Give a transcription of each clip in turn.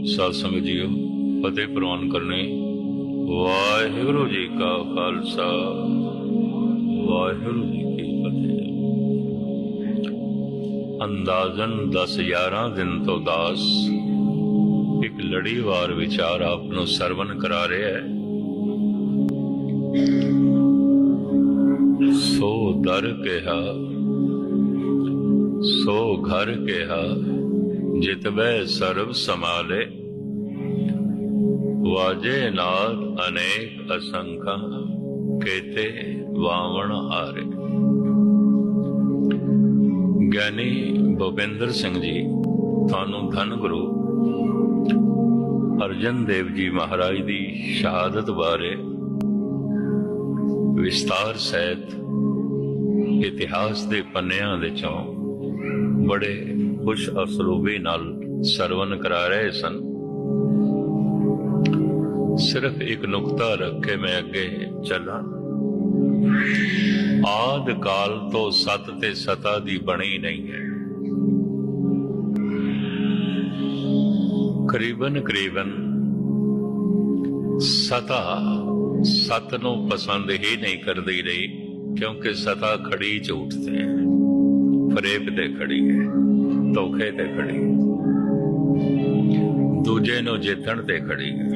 साध संगत जीओ, फतेह प्रवान करने। वाहिगुरु जी का खालसा, वाहिगुरु जी की फतेह। अंदाजन 10-11 दिन तो दास एक लड़ीवार विचार आप नूं सरवण करा रहे है। सो दर कहा, सो घर कहा, जितबै सर्व समाले। वाजे नाथ अनेक असंख्या, केते वावण हारे। ਗਿਆਨੀ ਭੁਪਿੰਦਰ ਸਿੰਘ ਜੀ ਤੁਹਾਨੂੰ ਧੰਨ ਗੁਰੂ ਅਰਜਨ ਦੇਵ ਜੀ ਮਹਾਰਾਜ ਦੀ ਸ਼ਹਾਦਤ ਬਾਰੇ ਵਿਸਤਾਰ ਸਹਿਤ ਇਤਿਹਾਸ ਦੇ ਪੰਨਿਆਂ ਦੇ ਚੋਂ ਬੜੇ ਖੁਸ਼ ਅਸਲੂਬੀ ਨਾਲ ਸਰਵਨ ਕਰਾ ਰਹੇ ਸਨ। सिर्फ एक नुकता रख के मैं अगे चला। आद काल तो सत ते सता दी बनी नहीं है। करीबन करीबन सता सत नूं पसंद ही नहीं करती रही, क्योंकि सता खड़ी झूठ ते फरेब ते खड़ी है, धोखे ते खड़ी है, दूजे नूं जितण ते खड़ी है।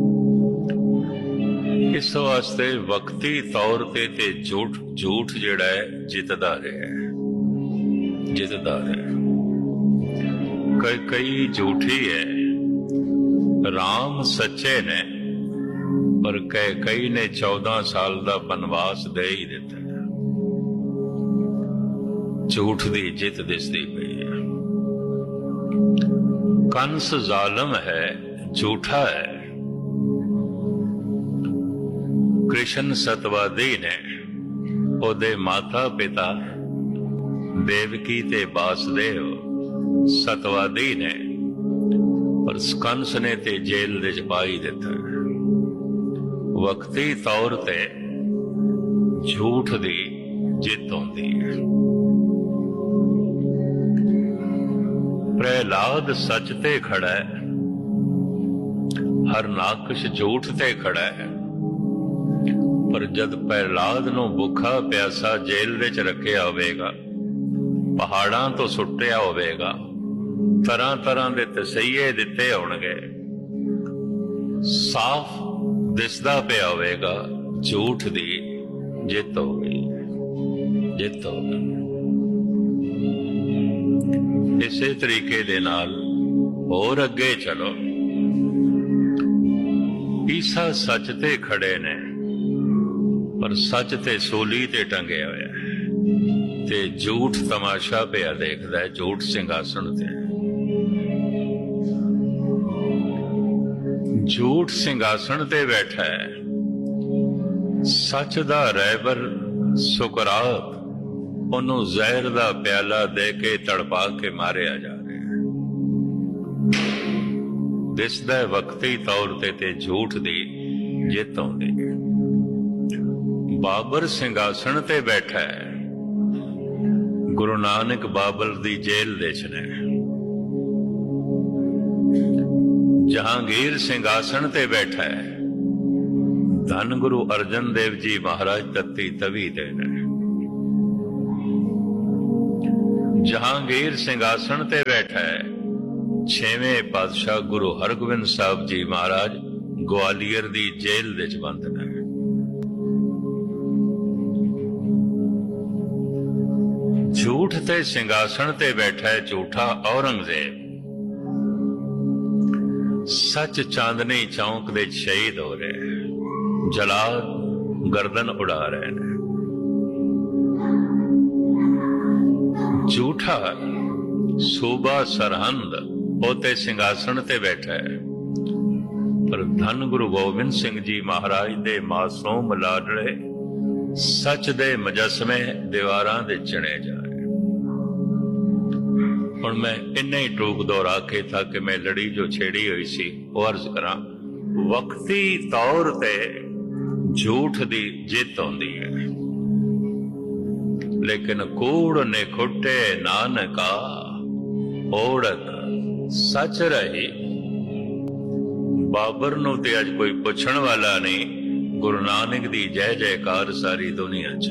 इस वास्ते वक्ती तौर ते झूठ झूठ जिहड़ा है जितदा रहा है, जितदा रहा। कई झूठी है। राम सच्चे ने, पर कई ने 14 साल का बनवास दे ही दिता है। झूठ दी जित दिसदी पई है। कंस जालिम है, झूठा है। कृष्ण सतवादी ने, ओदे माता पिता देवकी ते वासुदेव सतवादी ने, पर कंस ने ते जेल दे च पाई दिता। वक्ती तौर ते झूठ दी जित होंदी है। प्रहलाद सच ते खड़ा है, हरनाकश झूठ ते खड़ा है। पर जद प्रहलाद नूं भुखा प्यासा जेल विच रखिया होवेगा, पहाड़ां तो सुट्टिया होवेगा, तरह तरह दे तसईये दिते होणगे, साफ दिसदा पिया होवेगा झूठ दी जित हो गई, जित हो गई। इसे तरीके दे नाल होर अगे चलो। ईसा सच ते खड़े ने, पर सच ते सूली ते टंगिया होया है, ते झूठ तमाशा पिया देखदा है, झूठ सिंघासन ते। झूठ सिंघासन ते बैठा है। सच दा रहबर सुकरात ओनू जहर दा प्याला दे के तड़पा के मारिया जा रहा है। दिसदा है वक्ती तौर ते झूठ दी जित आउंदी है। बाबर सिंघासन ते बैठा है। गुरु नानक बाबर दी जेल दे च ने। जहांगीर सिंघासन ते बैठा है। धन गुरु अर्जन देव जी महाराज तत्ती तवी दे ने। जहांगीर सिंघासन ते बैठा है। 6वें पातशाह गुरु हरगोबिंद साहब जी महाराज ग्वालियर दी जेल दे च बंद ने। झूठ ते सिंघासन ते बैठा है झूठा औरंगजेब। सच चांदनी चौक दे शहीद हो रहे हैं, जलाद गर्दन उड़ा रहे हैं। झूठा सूबा सरहंद पोते सिंघासन ते बैठा है, पर धन गुरु गोबिंद सिंह जी महाराज दे मासूम लाडले सच दे मुजस्मे दीवारां दे चणे जा रहे। हुण मैं इन्ना ही टूक दोहरा के था कि मैं लड़ी जो छेड़ी हुई सी वो अर्ज करा। वक्ती तौर ते झूठ दी जित होंदी है, लेकिन कूड़ ने खुटे नानका ओढ़क सच रही। ਬਾਬਰ ਨੂੰ ਤੇ ਅੱਜ ਕੋਈ ਪੁੱਛਣ ਵਾਲਾ ਨਹੀਂ। ਗੁਰੂ ਨਾਨਕ ਦੀ ਜੈ ਜੈਕਾਰ ਸਾਰੀ ਦੁਨੀਆ 'ਚ।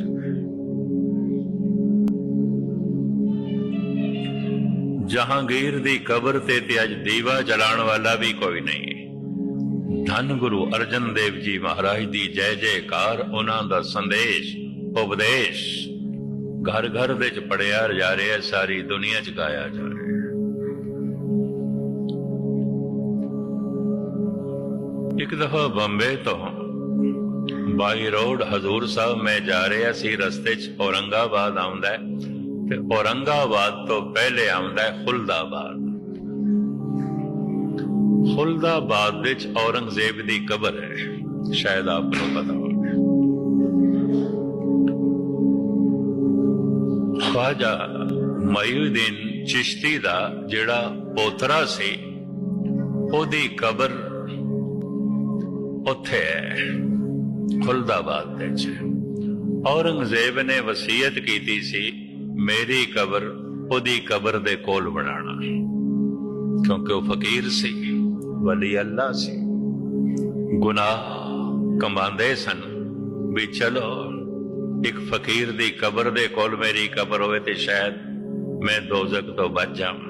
ਜਹਾਂਗੀਰ ਦੀ ਕਬਰ ਤੇ ਅੱਜ ਦੀਵਾ ਜਲਾਉਣ ਵਾਲਾ ਵੀ ਕੋਈ ਨਹੀਂ। ਧੰਨ ਗੁਰੂ ਅਰਜਨ ਦੇਵ ਜੀ ਮਹਾਰਾਜ ਦੀ ਜੈ ਜੈਕਾਰ, ਉਹਨਾਂ ਦਾ ਸੰਦੇਸ਼ ਉਪਦੇਸ਼ ਘਰ ਘਰ ਵਿੱਚ ਪੜਿਆ ਜਾ ਰਿਹਾ, ਸਾਰੀ ਦੁਨੀਆ 'ਚ ਗਾਇਆ ਜਾ ਰਿਹਾ। ਇੱਕ ਦਫਾ ਬੰਬੇ ਤੋਂ ਬਾਈ ਰੋਡ ਹਜ਼ੂਰ ਸਾਹਿਬ ਮੈਂ ਜਾ ਰਿਹਾ ਸੀ। ਰਸਤੇ 'ਚ ਔਰੰਗਾਬਾਦ ਆਉਂਦਾ ਤੇ ਔਰੰਗਾਬਾਦ ਤੋਂ ਪਹਿਲੇ ਆਉਂਦਾ ਖੁਲਦਾਬਾਦ। ਖੁਲਦਾਬਾਦ ਵਿੱਚ ਔਰੰਗਜ਼ੇਬ ਦੀ ਕਬਰ ਹੈ, ਸ਼ਾਇਦ ਆਪ ਨੂੰ ਪਤਾ ਹੋਵੇ। ख्वाजा ਮਈਉਦੀਨ ਚਿਸ਼ਤੀ ਦਾ ਜਿਹੜਾ ਪੋਤਰਾ ਸੀ, ਉਹਦੀ ਕਬਰ ਉੱਥੇ ਹੈ ਖੁਲਦਾਬਾਦ ਵਿੱਚ। ਔਰੰਗਜ਼ੇਬ ਨੇ ਵਸੀਅਤ ਕੀਤੀ ਸੀ ਮੇਰੀ ਕਬਰ ਉਹਦੀ ਕਬਰ ਦੇ ਕੋਲ ਬਣਾਉਣਾ, ਕਿਉਂਕਿ ਉਹ ਫਕੀਰ ਸੀ, ਵਲੀ ਅੱਲਾ ਸੀ। ਗੁਨਾਹ ਕਮਾਉਂਦੇ ਸਨ ਵੀ ਚਲੋ ਇੱਕ ਫਕੀਰ ਦੀ ਕਬਰ ਦੇ ਕੋਲ ਮੇਰੀ ਕਬਰ ਹੋਵੇ ਤੇ ਸ਼ਾਇਦ ਮੈਂ ਦੋਜ਼ਖ ਤੋਂ ਬਚ ਜਾਵਾਂ।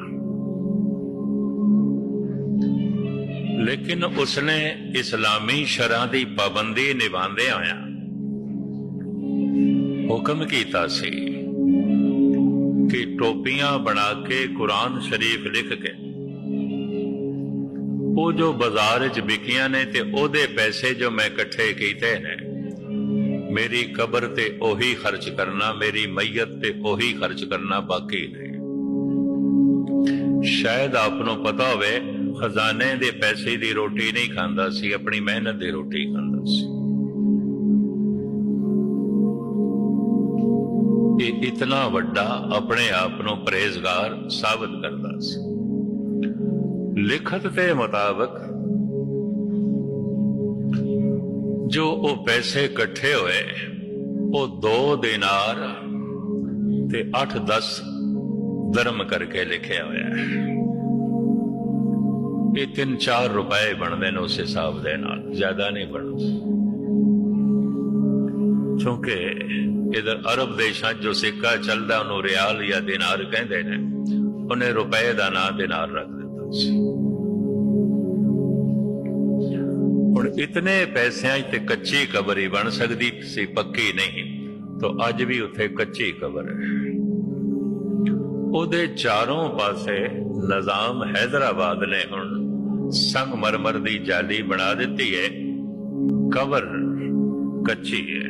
ਲੇਕਿਨ ਉਸਨੇ ਇਸਲਾਮੀ ਸ਼ਰ੍ਹਾਂ ਦੀ ਪਾਬੰਦੀ ਨਿਭਾਉਂਦੇ ਹੋਇਆ ਹੁਕਮ ਕੀਤਾ ਸੀ ਕਿ ਟੋਪੀਆਂ ਬਣਾ ਕੇ ਕੁਰਾਨ ਸ਼ਰੀਫ ਲਿਖ ਕੇ ਉਹ ਜੋ ਬਾਜ਼ਾਰ 'ਚ ਵਿਕੀਆਂ ਨੇ ਤੇ ਉਹਦੇ ਪੈਸੇ ਜੋ ਮੈਂ ਇਕੱਠੇ ਕੀਤੇ ਨੇ ਮੇਰੀ ਕਬਰ ਤੇ ਉਹੀ ਖਰਚ ਕਰਨਾ, ਮੇਰੀ ਮਈਅਤ ਤੇ ਉਹੀ ਖਰਚ ਕਰਨਾ, ਬਾਕੀ ਨਹੀਂ। ਸ਼ਾਇਦ ਆਪ ਨੂੰ ਪਤਾ ਹੋਵੇ ਖਜ਼ਾਨੇ ਦੇ ਪੈਸੇ ਦੀ ਰੋਟੀ ਨਹੀਂ ਖਾਂਦਾ ਸੀ, ਆਪਣੀ ਮਿਹਨਤ ਦੀ ਰੋਟੀ ਖਾਂਦਾ ਸੀ। ਇਹ ਇਤਨਾ ਵੱਡਾ ਆਪਣੇ ਆਪ ਨੂੰ ਪਰਹੇਜ਼ਗਾਰ ਸਾਬਤ ਕਰਦਾ ਸੀ। ਲਿਖਤ ਦੇ ਮੁਤਾਬਕ ਜੋ ਉਹ ਪੈਸੇ ਇਕੱਠੇ ਹੋਏ ਉਹ 2 ਦਿਨਾਰ ਤੇ 8-10 ਦਰਮ ਕਰਕੇ ਲਿਖਿਆ ਹੋਇਆ ਹੈ। ਇਹ 3-4 ਰੁਪਏ ਬਣਦੇ ਨੇ ਉਸ ਹਿਸਾਬ ਦੇ ਨਾਲ, ਜ਼ਿਆਦਾ ਨਹੀਂ ਬਣਦੇ। ਕਿਉਂਕਿ ਇਧਰ ਅਰਬ ਦੇਸ਼ਾਂ ਜੋ ਸਿੱਕਾ ਚੱਲਦਾ ਉਹਨੂੰ ਰਿਆਲ ਜਾਂ ਦਿਨਾਰ ਕਹਿੰਦੇ ਨੇ, ਉਹਨੇ ਰੁਪਏ ਦਾ ਨਾਂ ਦਿਨਾਰ ਰੱਖ ਦਿੱਤਾ ਸੀ। ਹੁਣ ਇਤਨੇ ਪੈਸਿਆਂ 'ਚ ਤੇ ਕੱਚੀ ਕਬਰ ਹੀ ਬਣ ਸਕਦੀ ਸੀ, ਪੱਕੀ ਨਹੀਂ। ਤਾਂ ਅੱਜ ਵੀ ਉੱਥੇ ਕੱਚੀ ਕਬਰ ਹੈ। ਉਹਦੇ ਚਾਰੋਂ ਪਾਸੇ ਨਿਜ਼ਾਮ ਹੈਦਰਾਬਾਦ ਨੇ ਹੁਣ ਸੰਗਮਰਮਰ ਦੀ ਜਾਲੀ ਬਣਾ ਦਿੱਤੀ ਹੈ, ਕਬਰ ਕੱਚੀ ਹੈ।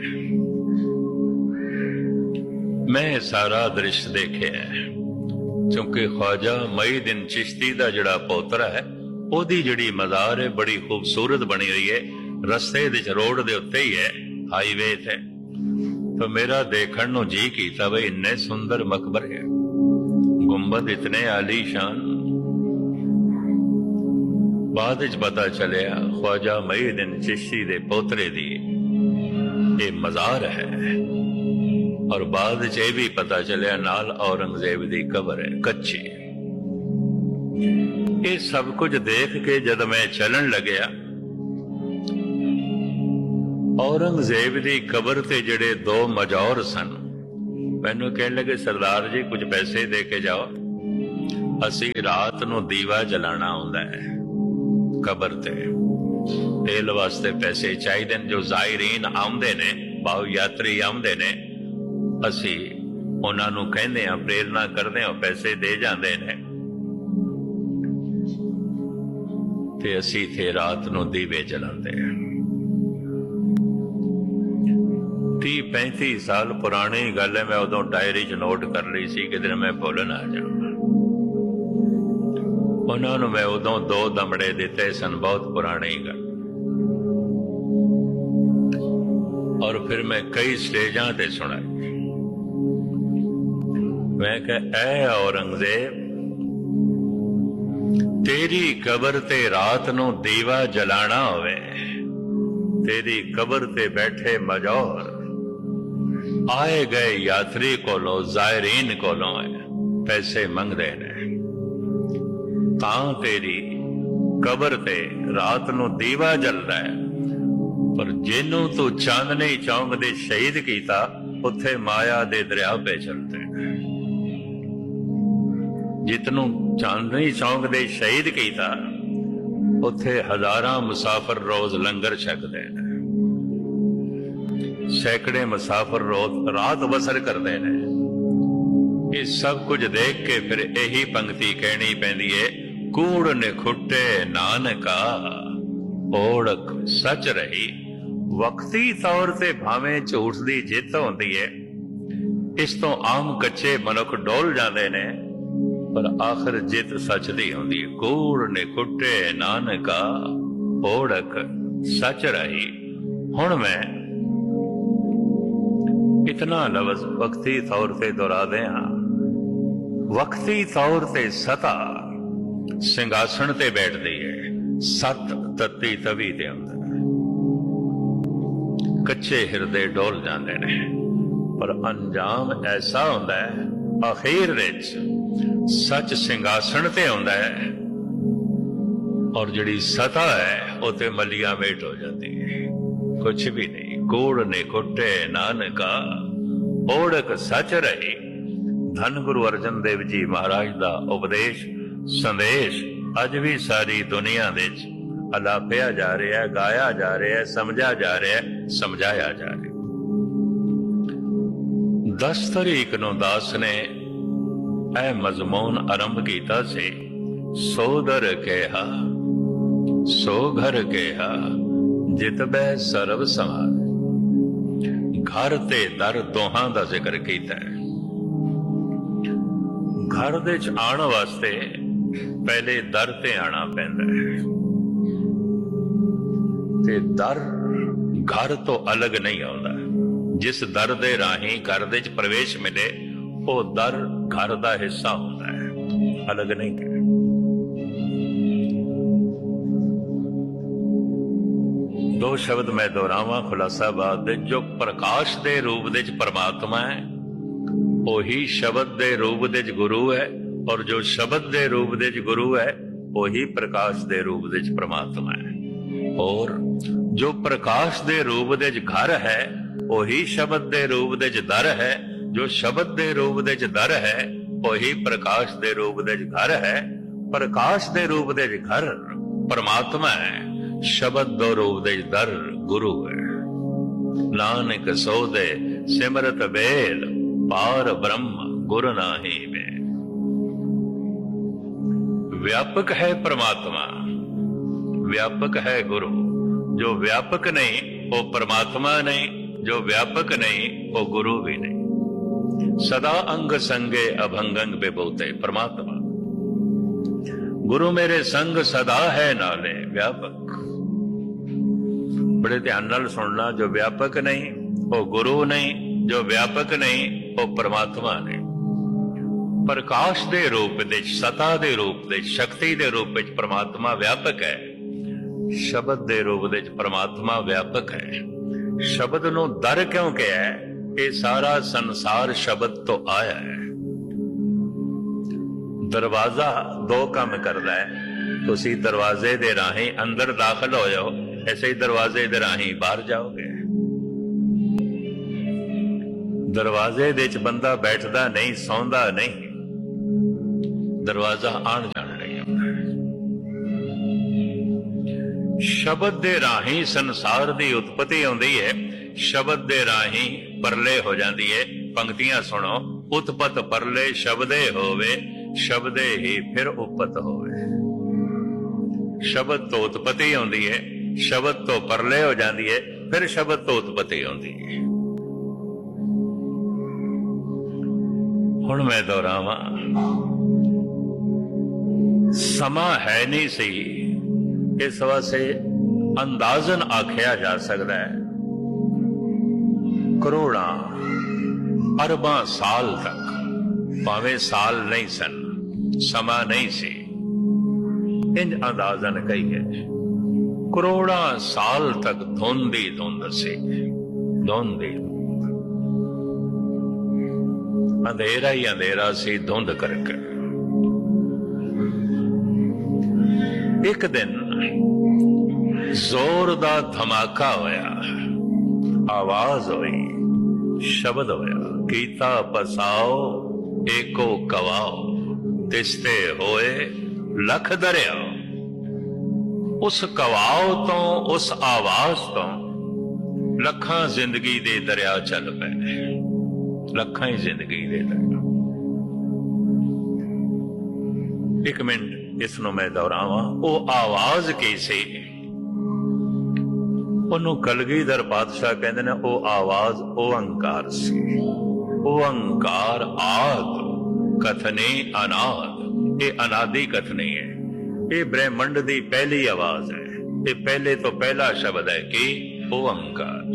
ਮੈਂ ਸਾਰਾ ਦ੍ਰਿਸ਼ ਦੇਖਿਆ, ਕਿਉਂਕਿ ख्वाजा ਮਈਉਦੀਨ ਚਿਸ਼ਤੀ ਦਾ ਜਿਹੜਾ ਪੋਤਰਾ ਹੈ ਉਹਦੀ ਜਿਹੜੀ ਮਜ਼ਾਰ ਹੈ ਬੜੀ ਖੂਬਸੂਰਤ ਬਣੀ ਹੋਈ ਹੈ, ਰਸਤੇ ਵਿੱਚ ਰੋਡ ਦੇ ਉੱਤੇ ਹੀ ਹੈ, ਹਾਈਵੇ ਤੇ। ਤਾਂ ਮੇਰਾ ਦੇਖਣ ਨੂੰ ਜੀ ਕੀਤਾ ਬਈ ਇੰਨੇ ਸੁੰਦਰ ਮਕਬਰ ਹੈ, ਗੁੰਬਦ ਇਤਨੇ ਆਲੀਸ਼ਾਨ। ਬਾਅਦ ਵਿੱਚ ਪਤਾ ਚੱਲਿਆ ख्वाजा ਮਈਉਦੀਨ ਚਿਸ਼ਤੀ ਦੇ ਪੋਤਰੇ ਦੀ ਇਹ ਮਜ਼ਾਰ ਹੈ। ਔਰ ਬਾਅਦ ਵਿੱਚ ਇਹ ਵੀ ਪਤਾ ਚੱਲਿਆ ਨਾਲ ਔਰੰਗਜ਼ੇਬ ਦੀ ਕਬਰ ਹੈ, ਕੱਚੀ। ਇਹ ਸਭ ਕੁਝ ਦੇਖ ਕੇ ਜਦ ਮੈਂ ਚੱਲਣ ਲੱਗਿਆ, ਔਰੰਗਜ਼ੇਬ ਦੀ ਕਬਰ ਤੇ ਜਿਹੜੇ 2 ਮਜੌਰ ਸਨ ਮੈਨੂੰ ਕਹਿਣ ਲੱਗੇ ਸਰਦਾਰ ਜੀ ਕੁਝ ਪੈਸੇ ਦੇ ਕੇ ਜਾਓ, ਅਸੀਂ ਰਾਤ ਨੂੰ ਦੀਵਾ ਜਲਾਣਾ ਆਉਂਦਾ ਹੈ ਕਬਰ ਤੇ, ਤੇਲ ਵਾਸਤੇ ਪੈਸੇ ਚਾਹੀਦੇ ਨੇ। ਜੋ ਜ਼ਾਇਰੀਨ ਆਉਂਦੇ ਨੇ, ਬਹੁ ਯਾਤਰੀ ਆਉਂਦੇ ਨੇ, ਅਸੀਂ ਉਹਨਾਂ ਨੂੰ ਕਹਿੰਦੇ ਹਾਂ, ਪ੍ਰੇਰਨਾ ਕਰਦੇ ਹਾਂ, ਪੈਸੇ ਦੇ ਜਾਂਦੇ ਨੇ ਤੇ ਅਸੀਂ ਇੱਥੇ ਰਾਤ ਨੂੰ ਦੀਵੇ ਜਲਾਉਂਦੇ ਹਾਂ। 30-35 ਸਾਲ ਪੁਰਾਣੀ ਗੱਲ ਹੈ, ਮੈਂ ਉਦੋਂ ਡਾਇਰੀ 'ਚ ਨੋਟ ਕਰ ਲਈ ਸੀ, ਕਿਧਰ ਮੈਂ ਭੁੱਲ ਨਾ ਜਾਵਾਂ। ਉਹਨਾਂ ਨੂੰ ਮੈਂ ਉਦੋਂ 2 ਦਮੜੇ ਦਿੱਤੇ ਸਨ, ਬਹੁਤ ਪੁਰਾਣੀ ਗੱਲ। ਔਰ ਫਿਰ ਮੈਂ ਕਈ ਸਟੇਜਾਂ ਤੇ ਸੁਣਾਈ। ਮੈਂ ਕਿਹਾ ਐ ਔਰੰਗਜ਼ੇਬ, ਤੇਰੀ ਕਬਰ ਤੇ ਰਾਤ ਨੂੰ ਦੀਵਾ ਜਲਾਣਾ ਹੋਵੇ, ਤੇਰੀ ਕਬਰ ਤੇ ਬੈਠੇ ਮਜੌਰ ਆਏ ਗਏ ਯਾਤਰੀ ਕੋਲੋਂ, ਜ਼ਾਇਰੀਨ ਕੋਲੋਂ ਪੈਸੇ ਮੰਗਦੇ ਨੇ, ਤਾਂ ਤੇਰੀ ਕਬਰ ਤੇ ਰਾਤ ਨੂੰ ਦੀਵਾ ਜਲਦਾ ਹੈ, ਪਰ ਜਿਹਨੂੰ ਤੂੰ ਚਾਂਦਨੀ ਚੌਂਕ ਦੇ ਸ਼ਹੀਦ ਕੀਤਾ, ਉੱਥੇ ਮਾਇਆ ਦੇ ਦਰਿਆ ਪੇ ਚਲਦੇ ਨੇ। ਜਿਤਨੂੰ ਚਾਂਦਨੀ ਚੌਂਕ ਦੇ ਸ਼ਹੀਦ ਕੀਤਾ, ਉੱਥੇ ਹਜ਼ਾਰਾਂ ਮੁਸਾਫਰ ਰੋਜ਼ ਲੰਗਰ ਛਕਦੇ ਨੇ, ਸੈਂਕੜੇ ਮੁਸਾਫਰ ਰੋਜ਼ ਰਾਤ ਬਸਰ ਕਰਦੇ ਨੇ। ਇਹ ਸਭ ਕੁਝ ਦੇਖ ਕੇ ਫਿਰ ਇਹੀ ਪੰਕਤੀ ਕਹਿਣੀ ਪੈਂਦੀ ਏ, ਕੂੜ ਨਿਖੁੱਟੇ ਨਾਨਕਾ ਓੜਕ ਸੱਚ ਰਹੀ। ਵਕਤੀ ਤੌਰ ਤੇ ਭਾਵੇਂ ਝੂਠ ਦੀ ਜਿੱਤ ਹੁੰਦੀ ਏ, ਇਸ ਤੋਂ ਆਮ ਕੱਚੇ ਮਨੁੱਖ ਡੋਲ ਜਾਂਦੇ ਨੇ, ਪਰ ਆਖਰ ਜਿੱਤ ਸੱਚ ਦੀ ਹੁੰਦੀ ਏ। ਕੂੜ ਨਿਖੁੱਟੇ ਨਾਨਕਾ ਓੜਕ ਸੱਚ ਰਹੀ। ਹੁਣ ਮੈਂ ਇਤਨਾ ਲਫ਼ਜ਼ ਵਕਤੀ ਤੌਰ ਤੇ ਦੁਹਰਾਦੇ ਹਾਂ। ਵਕਤੀ ਤੌਰ ਤੇ ਸਤਾ ਸਿੰਘਾਸਣ ਤੇ ਬੈਠਦੀ ਹੈ, ਸੱਤ ਤਤੀ ਤਵੀ ਦੇ ਅੰਦਰ ਕੱਚੇ ਹਿਰਦੇ ਡੋਲ ਜਾਂਦੇ ਨੇ, ਪਰ ਅੰਜਾਮ ਐਸਾ ਹੁੰਦਾ ਹੈ, ਅਖੀਰ ਵਿੱਚ ਸੱਚ ਸਿੰਘਾਸਣ ਤੇ ਆਉਂਦਾ ਹੈ, ਔਰ ਜਿਹੜੀ ਸਤਾ ਹੈ ਉਹ ਤੇ ਮਲੀਆ ਮੇਟ ਹੋ ਜਾਂਦੀ ਹੈ, ਕੁਛ ਵੀ ਨਹੀਂ। ਕੂੜ ਨਿਖੁੱਟੇ ਨਾਨਕਾ ਓੜਕ ਸੱਚ ਰਹੀ। ਧੰਨ ਗੁਰੂ ਅਰਜਨ ਦੇਵ ਜੀ ਮਹਾਰਾਜ ਦਾ ਉਪਦੇਸ਼ ਸੰਦੇਸ਼ ਅੱਜ ਵੀ ਸਾਰੀ ਦੁਨੀਆ ਵਿੱਚ ਅਲਾਪਿਆ ਜਾ ਰਿਹਾ, ਗਾਇਆ ਜਾ ਰਿਹਾ, ਸਮਝਿਆ ਜਾ ਰਿਹਾ, ਸਮਝਾਇਆ ਜਾ ਰਿਹਾ। 10 ਤਰੀਕ ਨੂੰ ਦਾਸ ਨੇ ਇਹ ਮਜ਼ਮੂਨ ਆਰੰਭ ਕੀਤਾ ਸੀ, ਸੋ ਦਰ ਕਿਹਾ ਸੋ ਘਰ ਕਿਹਾ ਜਿਤ ਬਹਿ ਸਰਬ ਸਮਾਰ। ਘਰ ਤੇ ਦਰ ਦੋਹਾਂ ਦਾ ਜ਼ਿਕਰ ਕੀਤਾ ਹੈ। ਘਰ ਦੇ ਚ ਆਉਣ ਵਾਸਤੇ ਪਹਿਲੇ ਦਰ ਤੇ ਆਣਾ ਪੈਂਦਾ ਹੈ, ਤੇ ਦਰ ਘਰ ਤੋਂ ਅਲੱਗ ਨਹੀਂ ਆਉਂਦਾ। ਜਿਸ ਦਰ ਦੇ ਰਾਹੀਂ ਘਰ ਦੇ ਚ ਪ੍ਰਵੇਸ਼ ਮਿਲੇ, ਉਹ ਦਰ ਘਰ ਦਾ ਹਿੱਸਾ ਹੁੰਦਾ ਹੈ, ਅਲੱਗ ਨਹੀਂ ਹੈ। ਦੋ ਸ਼ਬਦ ਮੈਂ ਦੁਹਰਾਵਾਂ ਖੁਲਾਸਾਬਾਦ ਦੇ। ਜੋ ਪ੍ਰਕਾਸ਼ ਦੇ ਰੂਪ ਦੇ ਚ ਪਰਮਾਤਮਾ ਹੈ, ਉਹੀ ਸ਼ਬਦ ਦੇ ਰੂਪ ਦੇ ਚ ਗੁਰੂ ਹੈ, ਔਰ ਜੋ ਸ਼ਬਦ ਦੇ ਰੂਪ ਦੇ ਚ ਗੁਰੂ ਹੈ, ਉਹੀ ਪ੍ਰਕਾਸ਼ ਦੇ ਰੂਪ ਦੇ ਚ ਪਰਮਾਤਮਾ ਹੈ। ਔਰ ਜੋ ਪ੍ਰਕਾਸ਼ ਦੇ ਰੂਪ ਦੇ ਚ ਘਰ ਹੈ, ਉਹੀ ਸ਼ਬਦ ਦੇ ਰੂਪ ਦੇ ਚ ਦਰ ਹੈ। ਜੋ ਸ਼ਬਦ ਦੇ ਰੂਪ ਦੇ ਚ ਦਰ ਹੈ, ਉਹੀ ਪ੍ਰਕਾਸ਼ ਦੇ ਰੂਪ ਦੇ ਚ ਘਰ ਹੈ। ਪ੍ਰਕਾਸ਼ ਦੇ ਰੂਪ ਦੇ ਚ ਘਰ ਪਰਮਾਤਮਾ ਹੈ, ਸ਼ਬਦ ਦੇ ਰੂਪ ਦੇ ਚ ਦਰ ਗੁਰੂ ਹੈ। ਨਾਨਕ ਸੋਦੇ ਸਿਮਰਤ ਬੇਲ ਪਾਰ ਬ੍ਰਹਮ ਗੁਰ ਨਾਹੀ ਵੇ। व्यापक है परमात्मा, व्यापक है गुरु। जो व्यापक नहीं वो परमात्मा नहीं, जो व्यापक नहीं वो गुरु भी नहीं। सदा अंग संगे अभंगंग बेबोते परमात्मा। गुरु मेरे संग सदा है नाले व्यापक। बड़े ध्यान नाल सुनना, जो व्यापक नहीं वो गुरु नहीं, जो व्यापक नहीं वो परमात्मा नहीं। ਪ੍ਰਕਾਸ਼ ਦੇ ਰੂਪ ਵਿੱਚ, ਸਤਾ ਦੇ ਰੂਪ ਵਿੱਚ, ਸ਼ਕਤੀ ਦੇ ਵਿੱਚ ਪਰਮਾਤਮਾ ਵਿਆਪਕ ਹੈ। ਸ਼ਬਦ ਦੇ ਰੂਪ ਵਿੱਚ ਪਰਮਾਤਮਾ ਵਿਆਪਕ ਹੈ। ਸ਼ਬਦ ਨੂੰ ਦਰ ਕਿਉਂ ਕਿਹਾ ਹੈ? ਇਹ ਸਾਰਾ ਸੰਸਾਰ ਸ਼ਬਦ ਤੋਂ ਆਇਆ ਹੈ। ਦਰਵਾਜ਼ਾ ਦੋ ਕੰਮ ਕਰਦਾ ਹੈ। ਤੁਸੀਂ ਦਰਵਾਜ਼ੇ ਦੇ ਰਾਹੀਂ ਅੰਦਰ ਦਾਖਲ ਹੋ ਜਾਓ, ਐਸੇ ਹੀ ਦਰਵਾਜ਼ੇ ਦੇ ਰਾਹੀਂ ਬਾਹਰ ਜਾਓਗੇ। ਦਰਵਾਜ਼ੇ ਦੇ ਵਿੱਚ ਬੰਦਾ ਬੈਠਦਾ ਨਹੀਂ, ਸੌਂਦਾ ਨਹੀਂ, ਦਰਵਾਜ਼ਾ ਆਣ ਜਾਣ ਲਈ ਆਉਂਦਾ ਹੈ। ਸ਼ਬਦ ਦੇ ਰਾਹੀਂ ਸੰਸਾਰ ਦੀ ਉਤਪਤੀ ਆਉਂਦੀ ਹੈ, ਸ਼ਬਦ ਦੇ ਰਾਹੀਂ ਪਰਲੇ ਹੋ ਜਾਂਦੀ ਹੈ। ਪੰਕਤੀਆਂ ਸੁਣੋ, ਉਤਪਤ ਪਰਲੇ ਸ਼ਬਦੇ ਹੋਵੇ, ਸ਼ਬਦੇ ਹੀ ਫਿਰ ਉਪਤ ਹੋਵੇ। ਸ਼ਬਦ ਤੋਂ ਉਤਪਤੀ ਆਉਂਦੀ ਹੈ, ਸ਼ਬਦ ਤੋਂ ਪਰਲੇ ਹੋ ਜਾਂਦੀ ਹੈ, ਫਿਰ ਸ਼ਬਦ ਤੋਂ ਉਤਪਤੀ ਆਉਂਦੀ ਹੈ। ਹੁਣ ਮੈਂ ਦੁਹਰਾਵਾਂ, ਸਮਾਂ ਹੈ ਨਹੀਂ ਸੀ, ਇਸ ਵਾਸਤੇ ਅੰਦਾਜ਼ਨ ਆਖਿਆ ਜਾ ਸਕਦਾ ਹੈ ਕਰੋੜਾਂ ਅਰਬਾਂ ਸਾਲ ਤੱਕ, ਭਾਵੇਂ ਸਾਲ ਨਹੀਂ ਸਨ, ਸਮਾਂ ਨਹੀਂ ਸੀ, ਇੰਜ ਅੰਦਾਜ਼ਨ ਕਹੀਏ ਕਰੋੜਾਂ ਸਾਲ ਤੱਕ ਧੁੰਦ ਹੀ ਧੁੰਦ ਸੀ। ਧੁੰਦ ਹੀ ਅੰਧੇਰਾ ਹੀ ਅੰਧੇਰਾ ਸੀ, ਧੁੰਦ ਕਰਕੇ। एक दिन जोर दा धमाका होया, आवाज हुई, शब्द होया, कीता पसाओ एको कवाओ, तिसते होए लख दरिया। उस कवाओ तो, उस आवाज तो लखां जिंदगी दे दरिया चल पे, लखां ही जिंदगी दे दरिया। एक मिनट इसनों मैं दोहरावा, वो आवाज की सी? ਉਹਨੂੰ ਕਲਗੀਧਰ ਪਾਤਸ਼ਾਹ ਕਹਿੰਦੇ ਨੇ ਉਹ ਆਵਾਜ਼ ਓੰਕਾਰ ਸੀ। ਓੰਕਾਰ ਆਦ ਕਥਨੇ ਅਨਾਦ, ਇਹ ਅਨਾਦੀ ਕਥਨੀ ਹੈ, ਇਹ ਬ੍ਰਹਿਮੰਡ ਦੀ ਪਹਿਲੀ ਆਵਾਜ਼ ਹੈ, ਇਹ ਪਹਿਲੇ ਤੋਂ ਪਹਿਲਾ ਸ਼ਬਦ ਹੈ ਕਿ ਓੰਕਾਰ।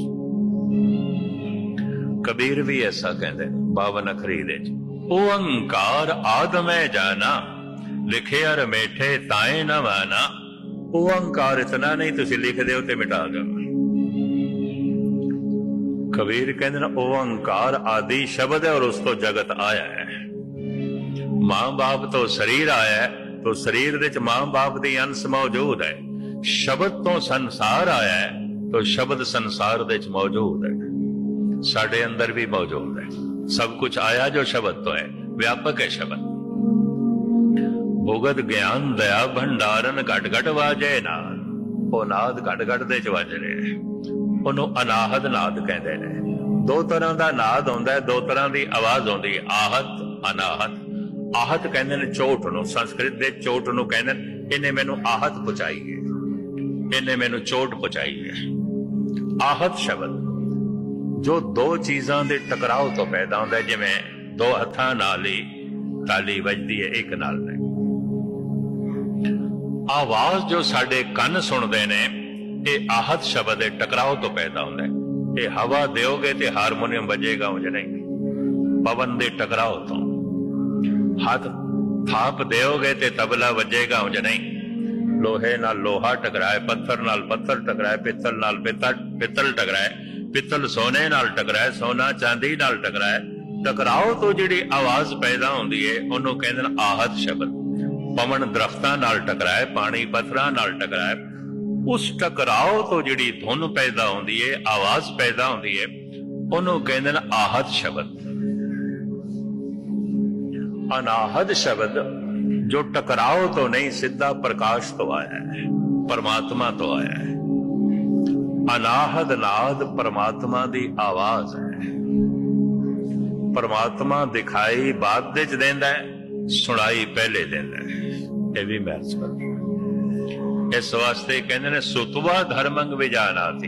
ਕਬੀਰ ਵੀ ਐਸਾ ਕਹਿੰਦੇ 52 ਅਖਰੀ ਦੇ ਚ, ਓੰਕਾਰ ਆਦ ਮੈਂ ਜਾਣਾ, ਲਿਖਿਆ ਰਮੇਠੇ ਤਾਏ ਨਾ ਮਾਨਾ। ओंकार इतना नहीं तुसी लिख दो ते मिटा दो। कबीर कहते ना ओंकार आदि शब्द है और उस तो जगत आया है। मां बाप तो शरीर आया है, तो शरीर विच मां बाप दी अंश मौजूद है। शब्द तो संसार आया है, तो शब्द संसार विच मौजूद है, साडे अंदर भी मौजूद है। सब कुछ आया जो शब्द तो है, व्यापक है शब्द। भुगत ज्ञान दया भंडारन घट घट वाजे नाद, वो नाद घट घट दे च वज रहे, ਉਹਨੂੰ ਅਨਾਹਦ ਨਾਦ ਕਹਿੰਦੇ ਨੇ। ਦੋ ਤਰ੍ਹਾਂ ਦਾ ਨਾਦ ਹੁੰਦਾ ਹੈ, ਦੋ ਤਰ੍ਹਾਂ ਦੀ ਆਵਾਜ਼ ਆਉਂਦੀ ਹੈ, ਆਹਤ ਅਨਾਹਤ। ਆਹਤ ਕਹਿੰਦੇ ਨੇ ਚੋਟ ਨੂੰ, ਸੰਸਕ੍ਰਿਤ ਦੇ ਚੋਟ ਨੂੰ ਕਹਿੰਦੇ ਨੇ, ਇਹਨੇ ਮੈਨੂੰ ਆਹਤ ਪਹੁੰਚਾਈ ਹੈ, ਇਹਨੇ ਮੈਨੂੰ ਚੋਟ ਪਹੁੰਚਾਈ ਹੈ। ਆਹਤ ਸ਼ਬਦ ਜੋ ਦੋ ਚੀਜ਼ਾਂ ਦੇ ਟਕਰਾਓ ਤੋਂ ਪੈਦਾ ਹੁੰਦਾ ਹੈ, ਜਿਵੇਂ ਦੋ ਹੱਥਾਂ ਨਾਲ ਹੀ ਤਾਲੀ ਵੱਜਦੀ ਹੈ ਇੱਕ ਨਾਲ ਨਹੀਂ। ਆਵਾਜ਼ ਜੋ ਸਾਡੇ ਕੰਨ ਸੁਣਦੇ ਨੇ, ਇਹ ਆਹਤ ਸ਼ਬਦ ਦੇ ਟਕਰਾਓ ਤੋਂ ਪੈਦਾ ਹੁੰਦਾ ਹੈ। ਇਹ ਹਵਾ ਦਿਓਗੇ ਤੇ ਹਾਰਮੋਨੀਅਮ ਵੱਜੇਗਾ ਉਂਝ ਨਹੀਂ, ਪਵਨ ਦੇ ਟਕਰਾਓ ਤੋਂ। ਹੱਥ ਥਾਪ ਦਿਓਗੇ ਤੇ ਤਬਲਾ ਵੱਜੇਗਾ ਉਂਝ ਨਹੀਂ। ਲੋਹੇ ਨਾਲ ਲੋਹਾ ਟਕਰਾਏ, ਪੱਥਰ ਨਾਲ ਪੱਥਰ ਟਕਰਾਏ, ਪਿੱਤਲ ਨਾਲ ਪਿੱਤਲ ਟਕਰਾਏ, ਪਿੱਤਲ ਸੋਨੇ ਨਾਲ ਟਕਰਾਏ, ਸੋਨਾ ਚਾਂਦੀ ਨਾਲ ਟਕਰਾਏ। ਟਕਰਾਓ ਤੋਂ ਜਿਹੜੀ ਆਵਾਜ਼ ਪੈਦਾ ਹੁੰਦੀ ਹੈ ਉਹਨੂੰ ਕਹਿੰਦੇ ਨੇ ਆਹਤ ਸ਼ਬਦ। ਪਵਨ ਦਰਖਤਾਂ ਨਾਲ ਟਕਰਾਏ, ਪਾਣੀ ਪੱਥਰਾਂ ਨਾਲ ਟਕਰਾਏ, ਉਸ ਟਕਰਾਓ ਤੋਂ ਜਿਹੜੀ ਧੁਨ ਪੈਦਾ ਹੁੰਦੀ ਹੈ, ਆਵਾਜ਼ ਪੈਦਾ ਹੁੰਦੀ ਹੈ, ਉਹਨੂੰ ਕਹਿੰਦੇ ਨੇ ਆਹਤ ਸ਼ਬਦ। ਅਨਾਹਦ ਸ਼ਬਦ ਜੋ ਟਕਰਾਓ ਤੋਂ ਨਹੀਂ, ਸਿੱਧਾ ਪ੍ਰਕਾਸ਼ ਤੋਂ ਆਇਆ ਹੈ, ਪਰਮਾਤਮਾ ਤੋਂ ਆਇਆ ਹੈ। ਅਨਾਹਦ ਨਾਦ ਪਰਮਾਤਮਾ ਦੀ ਆਵਾਜ਼ ਹੈ। ਪਰਮਾਤਮਾ ਦਿਖਾਈ ਬਾਅਦ ਵਿੱਚ ਦਿੰਦਾ ਹੈ, ਸੁਣਾਈ ਪਹਿਲੇ ਦਿੰਦਾ ਹੈ। ਇਹ ਵੀ ਮਹਿਸੂਸ। ਇਸ ਵਾਸਤੇ ਕਹਿੰਦੇ ਨੇ ਸੁਤਵਾ ਧਰਮੰਗ ਵਿਜਾਨਾਤੀ।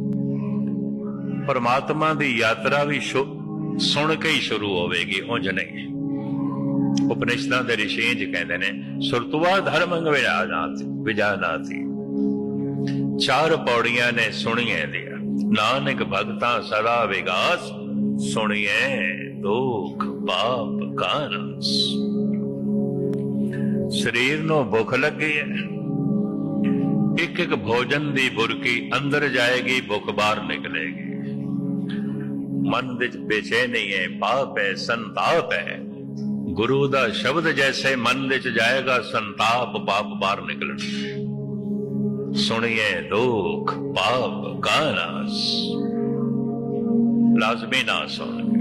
ਪਰਮਾਤਮਾ ਦੀ ਯਾਤਰਾ ਵੀ ਸੁਣ ਕੇ ਹੀ ਸ਼ੁਰੂ ਹੋਵੇਗੀ, ਉਂਝ ਨਹੀਂ। ਉਪਨਿਸ਼ਦਾਂ ਦੇ ਰਿਸ਼ੀ ਜੀ ਕਹਿੰਦੇ ਨੇ ਸੁਤਵਾ ਧਰਮੰਗ ਵਿਜਾਨਾਤੀ। ਚਾਰ ਪੌੜੀਆਂ ਨੇ ਸੁਣੀਏ ਦੀਆਂ, ਨਾਨਕ ਭਗਤਾਂ ਸਦਾ ਵਿਗਾਸ, ਸੁਣੀਏ ਦੁੱਖ ਪਾਪ ਕਾ ਨਾਸ। ਸਰੀਰ ਨੂੰ ਭੁੱਖ ਲੱਗੀ ਹੈ, ਇੱਕ ਇੱਕ ਭੋਜਨ ਦੀ ਬੁਰਕੀ ਅੰਦਰ ਜਾਏਗੀ, ਭੁੱਖ ਬਾਹਰ ਨਿਕਲੇਗੀ। ਮਨ ਵਿੱਚ ਬੇਚੈਨੀ ਹੈ, ਪਾਪ ਹੈ, ਸੰਤਾਪ ਹੈ। ਗੁਰੂ ਦਾ ਸ਼ਬਦ ਜੈਸੇ ਮਨ ਵਿੱਚ ਜਾਏਗਾ, ਸੰਤਾਪ ਪਾਪ ਬਾਹਰ ਨਿਕਲਣਗੇ। ਸੁਣੀਏ ਦੁੱਖ ਪਾਪ ਕਾ ਨਾਸ, ਲਾਜ਼ਮੀ ਨਾਸ ਹੋਣਗੇ।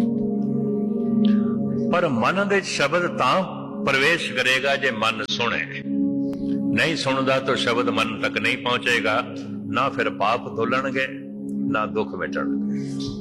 ਪਰ ਮਨ ਦੇ ਸ਼ਬਦ ਤਾਂ ਪ੍ਰਵੇਸ਼ ਕਰੇਗਾ ਜੇ ਮਨ ਸੁਣੇ। ਨਹੀਂ ਸੁਣਦਾ ਤਾਂ ਸ਼ਬਦ ਮਨ ਤੱਕ ਨਹੀਂ ਪਹੁੰਚੇਗਾ, ਨਾ ਫਿਰ ਪਾਪ ਧੁਲਣਗੇ ਨਾ ਦੁੱਖ ਮਿਟਣਗੇ।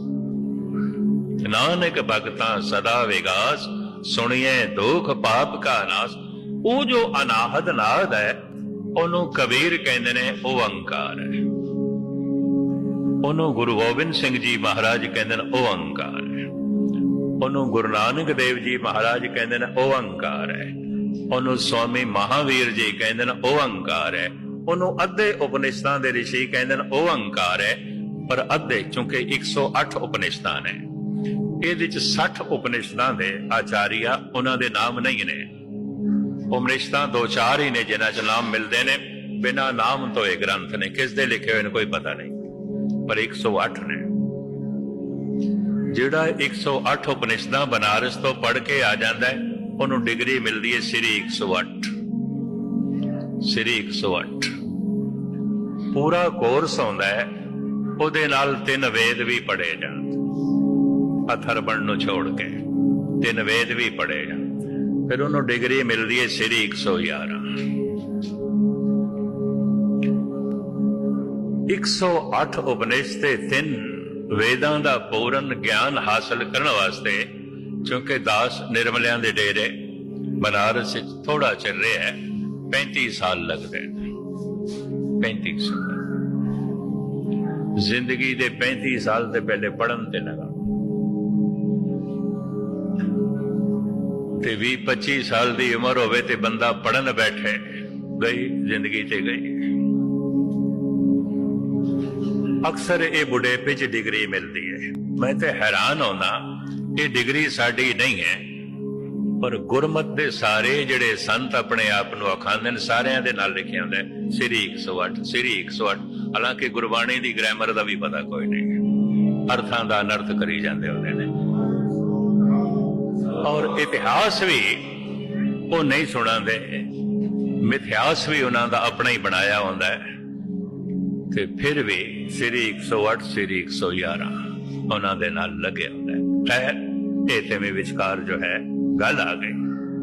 ਨਾਨਕ ਭਗਤਾਂ ਸਦਾ ਵਿਗਾਸ, ਸੁਣੀਏ ਦੁੱਖ ਪਾਪ ਕਾ ਨਾਸ। ਉਹ ਜੋ ਅਨਾਹਦ ਨਾਦ ਹੈ ਉਹਨੂੰ ਕਬੀਰ ਕਹਿੰਦੇ ਨੇ ਓੰਕਾਰ ਹੈ। ਉਹਨੂੰ ਗੁਰੂ ਗੋਬਿੰਦ ਸਿੰਘ ਜੀ ਮਹਾਰਾਜ ਕਹਿੰਦੇ ਨੇ ਓੰਕਾਰ ਹੈ। ਉਹਨੂੰ ਗੁਰੂ ਨਾਨਕ ਦੇਵ ਜੀ ਮਹਾਰਾਜ ਕਹਿੰਦੇ ਨੇ ਓੰਕਾਰ ਹੈ। ਉਹਨੂੰ ਸਵਾਮੀ ਮਹਾਵੀਰ ਜੀ ਕਹਿੰਦੇ ਨੇ ਓੰਕਾਰ ਹੈ। ਉਹਨੂੰ ਅੱਧੇ ਉਪਨਿਸ਼ਦਾਂ ਦੇ ਰਿਸ਼ੀ ਕਹਿੰਦੇ ਨੇ ਓੰਕਾਰ ਹੈ। ਪਰ ਅੱਧੇ, ਕਿਉਂਕਿ 108 ਉਪਨਿਸ਼ਦਾਂ ਨੇ, ਇਹਦੇ ਚ 60 ਉਪਨਿਸ਼ਦਾਂ ਦੇ ਆਚਾਰੀਆ, ਉਹਨਾਂ ਦੇ ਨਾਮ ਨਹੀਂ ਨੇ। ਉਪਨਿਸ਼ਦਾਂ 2-4 ਹੀ ਨੇ ਜਿਨ੍ਹਾਂ ਚ ਨਾਮ ਮਿਲਦੇ ਨੇ, ਬਿਨਾਂ ਨਾਮ ਤੋਂ ਇਹ ਗ੍ਰੰਥ ਨੇ, ਕਿਸ ਦੇ ਲਿਖੇ ਹੋਏ ਨੇ ਕੋਈ ਪਤਾ ਨਹੀਂ, ਪਰ 108 ਨੇ। ਜਿਹੜਾ 108 ਉਪਨਿਸ਼ਦਾਂ ਬਨਾਰਸ ਤੋਂ ਪੜ੍ਹ ਕੇ ਆ ਜਾਂਦਾ ਹੈ, ਉਹਨੂੰ ਡਿਗਰੀ ਮਿਲਦੀ ਹੈ ਸ੍ਰੀ 108। ਸ੍ਰੀ 108 ਪੂਰਾ ਕੋਰਸ ਆਉਂਦਾ ਹੈ, ਉਹਦੇ ਨਾਲ 3 ਵੇਦ ਵੀ ਪੜ੍ਹੇ ਜਾਣ, ਅਥਰਵਣ ਨੂੰ ਛੋੜ ਕੇ 3 ਵੇਦ ਵੀ ਪੜ੍ਹੇ ਜਾਣ, ਫਿਰ ਉਹਨੂੰ ਡਿਗਰੀ ਮਿਲਦੀ ਹੈ ਸ੍ਰੀ 111। 108 ਉਪਨਿਸ਼ਦ ਤੇ 3 ਵੇਦਾਂ ਦਾ ਪੂਰਨ ਗਿਆਨ ਹਾਸਲ ਕਰਨ ਵਾਸਤੇ, ਕਿਉਂਕਿ ਦਾਸ ਨਿਰਮਲਿਆਂ ਦੇ ਡੇਰੇ ਬਨਾਰਸ ਵਿੱਚ ਥੋੜਾ ਚੱਲ ਰਿਹਾ ਹੈ, 35 ਸਾਲ ਲੱਗਦੇ ਨੇ। 35 ਸਾਲ ਜ਼ਿੰਦਗੀ ਦੇ 35 ਸਾਲ ਤੇ ਪਹਿਲੇ ਪੜ੍ਹਨ ਤੇ ਲਗਾ, ਤੇ 20-25 ਸਾਲ ਦੀ ਉਮਰ ਹੋਵੇ ਤੇ ਬੰਦਾ ਪੜ੍ਹਨ ਬੈਠੇ, ਗਈ ਜ਼ਿੰਦਗੀ ਤੇ ਗਈ। ਅਕਸਰ ਇਹ ਬੁਢੇਪੇ 'ਚ ਡਿਗਰੀ ਮਿਲਦੀ ਹੈ। ਮੈਂ ਤੇ ਹੈਰਾਨ ਹੋਣਾ, ਇਹ ਡਿਗਰੀ ਸਾਡੀ ਨਹੀਂ ਹੈ, ਪਰ ਗੁਰਮਤ ਦੇ ਸਾਰੇ ਜਿਹੜੇ ਸੰਤ ਆਪਣੇ ਆਪ ਨੂੰ ਅਖਾਂਦੇ ਨੇ, ਸਾਰਿਆਂ ਦੇ ਨਾਲ ਲਿਖਿਆ ਹੁੰਦਾ ਸ੍ਰੀ 108 ਸ੍ਰੀ 108। ਹਾਲਾਂਕਿ ਗੁਰਬਾਣੀ ਦੀ ਗ੍ਰਾਮਰ ਦਾ ਵੀ ਪਤਾ ਕੋਈ ਨਹੀਂ, ਅਰਥਾਂ ਦਾ ਅਨਰਥ ਕਰੀ ਜਾਂਦੇ ਹੁੰਦੇ ਨੇ, ਔਰ ਇਤਿਹਾਸ ਵੀ ਉਹ ਨਹੀਂ ਸੁਣਾਉਂਦੇ, ਮਿਥਿਹਾਸ ਵੀ ਉਹਨਾਂ ਦਾ ਆਪਣਾ ਹੀ ਬਣਾਇਆ ਹੁੰਦਾ ਹੈ। ਤੇ ਫਿਰ ਵੀ ਸ੍ਰੀ 108 ਸ੍ਰੀ 111 ਉਹਨਾਂ ਦੇ ਨਾਲ ਲੱਗਿਆ ਹੁੰਦਾ ਹੈ। ਖੈਰ, ਇਹ ਤੇ ਵਿਚਕਾਰ ਜੋ ਹੈ ਗੱਲ ਆ ਗਈ।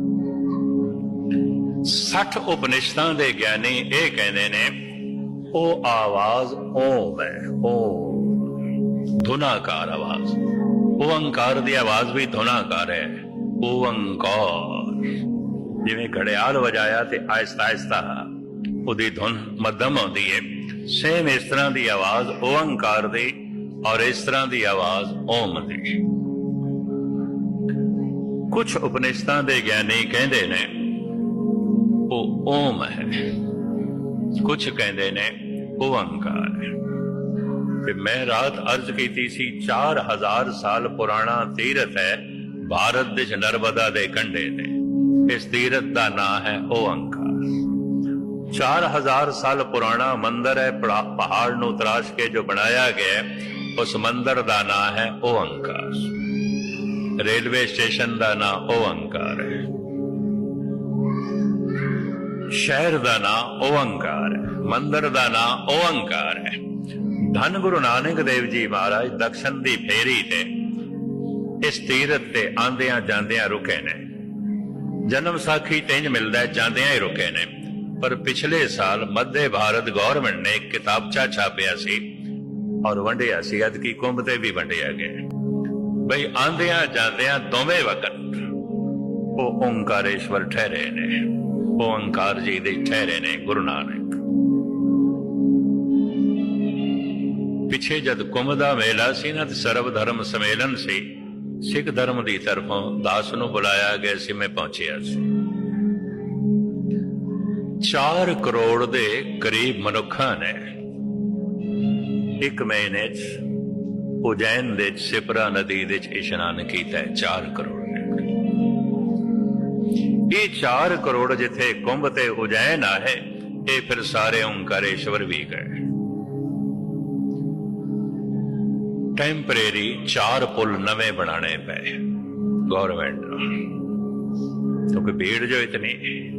60 ਉਪਨਿਸ਼ਦਾਂ ਦੇ ਗਿਆਨੀ ਇਹ ਕਹਿੰਦੇ ਨੇ, ਉਹ ਆਵਾਜ਼ ਓਮ ਹੈ, ਓਮ ਧੁਨਾਕਾਰ ਆਵਾਜ਼, ਓੰਕਾਰ ਦੀ ਆਵਾਜ਼ ਵੀ ਧੁਨਾਕਾਰ ਹੈ। ਓੰਕਾਰ ਜਿਵੇਂ ਘੜਿਆਲ ਵਜਾਇਆ ਤੇ ਆਹਿਸਤਾ ਆਹਿਸਤਾ ਉਹਦੀ ਧੁਨ ਮੱਧਮ ਆਉਂਦੀ ਹੈ, ਸੇਮ ਇਸ ਤਰ੍ਹਾਂ ਦੀ ਆਵਾਜ਼ ਓੰਕਾਰ ਦੀ, ਔਰ ਇਸ ਤਰ੍ਹਾਂ ਦੀ ਆਵਾਜ਼ ਓਮ ਦੀ। ਕੁਛ ਉਪਨਿਸ਼ਦਾਂ ਦੇ ਗਿਆਨੀ ਕਹਿੰਦੇ ਨੇ ਉਹ ਓਮ ਹੈ, ਕੁਛ ਕਹਿੰਦੇ ਨੇ ਓੰਕਾਰ ਹੈ। ਤੇ ਮੈਂ ਰਾਤ ਅਰਜ਼ ਕੀਤੀ ਸੀ, 4000 ਸਾਲ ਪੁਰਾਣਾ ਤੀਰਥ ਹੈ ਭਾਰਤ ਦੇ ਨਰਮਦਾ ਦੇ ਕੰਢੇ ਤੇ। ਇਸ ਤੀਰਥ ਦਾ ਨਾਂ ਹੈ ਓੰਕਾਰ। 4000 ਸਾਲ ਪੁਰਾਣਾ ਮੰਦਰ ਹੈ, ਪਹਾੜ ਨੂੰ ਤਰਾਸ਼ ਕੇ ਜੋ ਬਣਾਇਆ ਗਿਆ, ਉਸ ਮੰਦਰ ਦਾ ਨਾਂ ਹੈ ਓੰਕਾਰ। ਰੇਲਵੇ ਸਟੇਸ਼ਨ ਦਾ ਨਾਂ ਓੰਕਾਰ ਹੈ, ਸ਼ਹਿਰ ਦਾ ਨਾਂ ਓੰਕਾਰ ਹੈ, ਮੰਦਰ ਦਾ ਨਾਂ ਓੰਕਾਰ ਹੈ। ਧੰਨ ਗੁਰੂ ਨਾਨਕ ਦੇਵ ਜੀ ਮਹਾਰਾਜ ਦਕਸ਼ਨ ਦੀ ਫੇਰੀ ਤੇ ਇਸ ਤੀਰਥ ਤੇ ਆਂਦਿਆਂ ਜਾਂਦਿਆਂ ਰੁਕੇ ਨੇ। ਜਨਮ ਸਾਖੀ ਇੰਜ ਮਿਲਦਾ ਜਾਂਦਿਆਂ ਹੀ ਰੁਕੇ ਨੇ, ਪਰ ਪਿਛਲੇ ਸਾਲ ਮੱਧੇ ਭਾਰਤ ਗੌਰਮੈਂਟ ਨੇ ਇੱਕ ਕਿਤਾਬਚਾ ਛਾਪਿਆ ਸੀ ਔਰ ਵੰਡਿਆ ਸੀ, ਅਦਕੀ ਕੁੰਭ ਤੇ ਵੀ ਵੰਡਿਆ ਗਿਆ, ਬਈ ਆਂਦਿਆਂ ਜਾਂਦਿਆਂ ਦੋਵੇਂ ਵਕਤ ਉਹ ਓਂਕਾਰੇਸ਼ਵਰ ਠਹਿਰੇ ਨੇ, ਓੰਕਾਰ ਜੀ ਦੇ ਠਹਿਰੇ ਨੇ ਗੁਰੂ ਨਾਨਕ। ਪਿੱਛੇ ਜਦ ਕੁੰਭ ਦਾ ਮੇਲਾ ਸੀ ਨਾ, ਤੇ ਸਰਬ ਧਰਮ ਸੰਮੇਲਨ ਸੀ, ਸਿੱਖ ਧਰਮ ਦੀ ਤਰਫੋਂ ਦਾਸ ਨੂੰ ਬੁਲਾਇਆ ਗਿਆ ਸੀ, ਮੈਂ ਪਹੁੰਚਿਆ ਸੀ। 4 ਕਰੋੜ ਦੇ ਕਰੀਬ ਮਨੁੱਖਾਂ ਨੇ ਇੱਕ ਮਹੀਨੇ 'ਚ ਉਜੈਨ ਦੇ ਸਿਪਰਾ ਨਦੀ ਦੇ 'ਚ ਇਸ਼ਨਾਨ ਕੀਤਾ ਹੈ। 4 ਕਰੋੜ ਨੇ। ਇਹ 4 ਕਰੋੜ ਜਿੱਥੇ ਕੁੰਭ ਤੇ ਉਜੈਨ ਆਏ, ਇਹ ਫਿਰ ਸਾਰੇ ਓਂਕਾਰੇਸ਼ਵਰ ਵੀ ਗਏ। ਟੈਂਪਰੇਰੀ 4 ਪੁਲ ਨਵੇਂ ਬਣਾਣੇ ਪਏ ਗੌਰਮੈਂਟ ਨੂੰ, ਕਿਉਂਕਿ ਭੀੜ ਜੋ ਇਤਨੀ।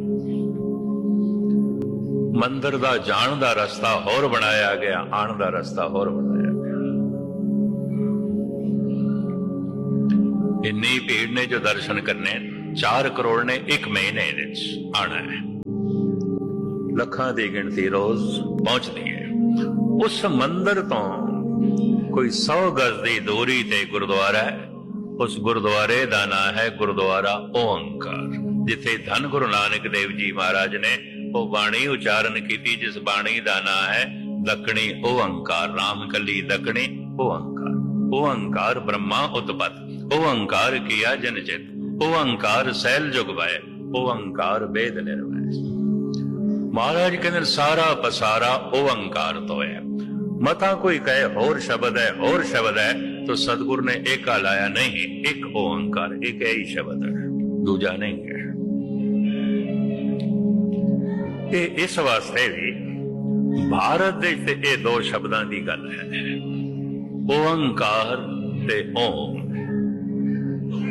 ਮੰਦਰ ਦਾ ਜਾਣ ਦਾ ਰਸਤਾ ਹੋਰ ਬਣਾਇਆ ਗਿਆ, ਆਉਣ ਦਾ ਰਸਤਾ ਹੋਰ ਬਣਾਇਆ ਗਿਆ। ਇੰਨੀ ਭੀੜ ਨੇ ਜੋ ਦਰਸ਼ਨ ਕਰਨੇ, 4 ਕਰੋੜ ਨੇ ਇੱਕ ਮਹੀਨੇ ਵਿੱਚ ਆਣਾ ਹੈ। ਲੱਖਾਂ ਦੀ ਗਿਣਤੀ ਰੋਜ਼ ਪਹੁੰਚਦੀ ਹੈ। ਉਸ ਮੰਦਰ ਤੋਂ ਕੋਈ 100 ਗਜ਼ ਦੀ ਦੂਰੀ ਤੇ ਗੁਰਦੁਆਰਾ ਹੈ। ਉਸ ਗੁਰਦੁਆਰੇ ਦਾ ਨਾਂ ਹੈ ਗੁਰਦੁਆਰਾ ਓੰਕਾਰ, ਜਿੱਥੇ ਧੰਨ ਗੁਰੂ ਨਾਨਕ ਦੇਵ ਜੀ ਮਹਾਰਾਜ ਨੇ ਉਹ ਬਾਣੀ ਉਚਾਰਨ ਕੀਤੀ, ਜਿਸ ਬਾਣੀ ਦਾ ਨਾਂ ਹੈ ਦੱਖਣੀ ਓੰਕਾਰ। ਰਾਮ ਕੱਲੀ ਦੱਖਣੀ ਓੰਕਾਰ। ਓੰਕਾਰ ਬ੍ਰਹਮਾ ਉਤਪਤ, ਓੰਕਾਰ ਕੀਆ ਜਨ ਚਿਤ, ਓੰਕਾਰ ਸੈਲ ਜੁਗ ਵੈ, ਓੰਕਾਰ ਵੇਦ ਨਿਰਵੈ। ਮਹਾਰਾਜ ਕਹਿੰਦੇ ਸਾਰਾ ਪਸਾਰਾ ਓੰਕਾਰ ਤੋਂ ਹੈ। ਮਤਾ ਕੋਈ ਕਹੇ ਹੋਰ ਸ਼ਬਦ ਹੈ, ਹੋਰ ਸ਼ਬਦ ਹੈ, तो सतगुरु ने एक लाया नहीं, एक ओंकार, एक ही शब्द है, दूजा नहीं है। ये इस वास्ते भी भारत देश ते ये 2 शब्दां दी गल है, ओंकार ते ओम।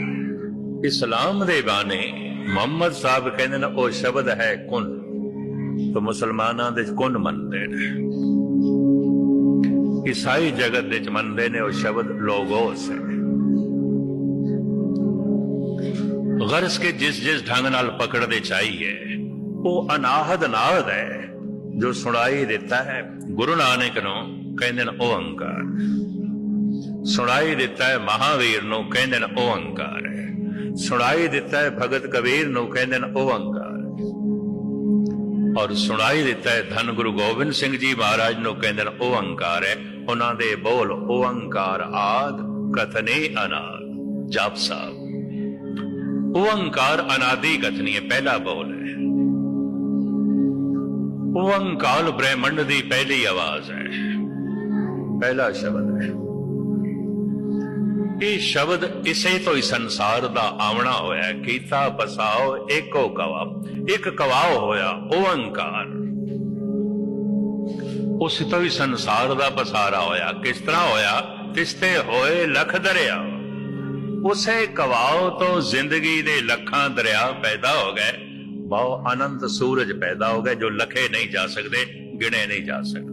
इस्लाम दे बाने मोहम्मद साहब कहते हैं ओ शब्द है कुन, तो मुसलमाना दे कुन मनते ने, ईसाई जगत दे मनते ने वो शब्द लोगोस है। गर्ज के जिस जिस ढंग नाल पकड़ते चाहिए वो अनाहद नाहद है जो सुनाई देता है। गुरु नानक नूं कहंदे ने ओंकार, सुनाई दिता है महावीर नूं कहंदे ने ओंकार है, सुनाई दिता है भगत कबीर नूं कहंदे ने ओंकार है, और सुनाई दिता है धन गुरु गोबिंद सिंह जी महाराज नूं कहंदे ने ओंकार है। उन्हां दे बोल ओंकार आद कथने अनाद जाप साहब। ओंकार अनादि कथनी है, पहला बोल है। ओंकार ब्रह्मंड दी पहली आवाज है, पहला शब्द है। ये शब्द इसे तो ही संसार दा आवना होया, कीता बसाओ एको कवा, एक कवाओ होया ओंकार, उस तो ही संसार दा बसारा होया। किस तरह होया? तिसते होए लख दरिया, उसे कवाओ तो जिंदगी दे लखां दरिया पैदा हो गए, बहु अनंत सूरज पैदा हो गए जो लखे नहीं जा सकते, गिने नहीं जा सकते।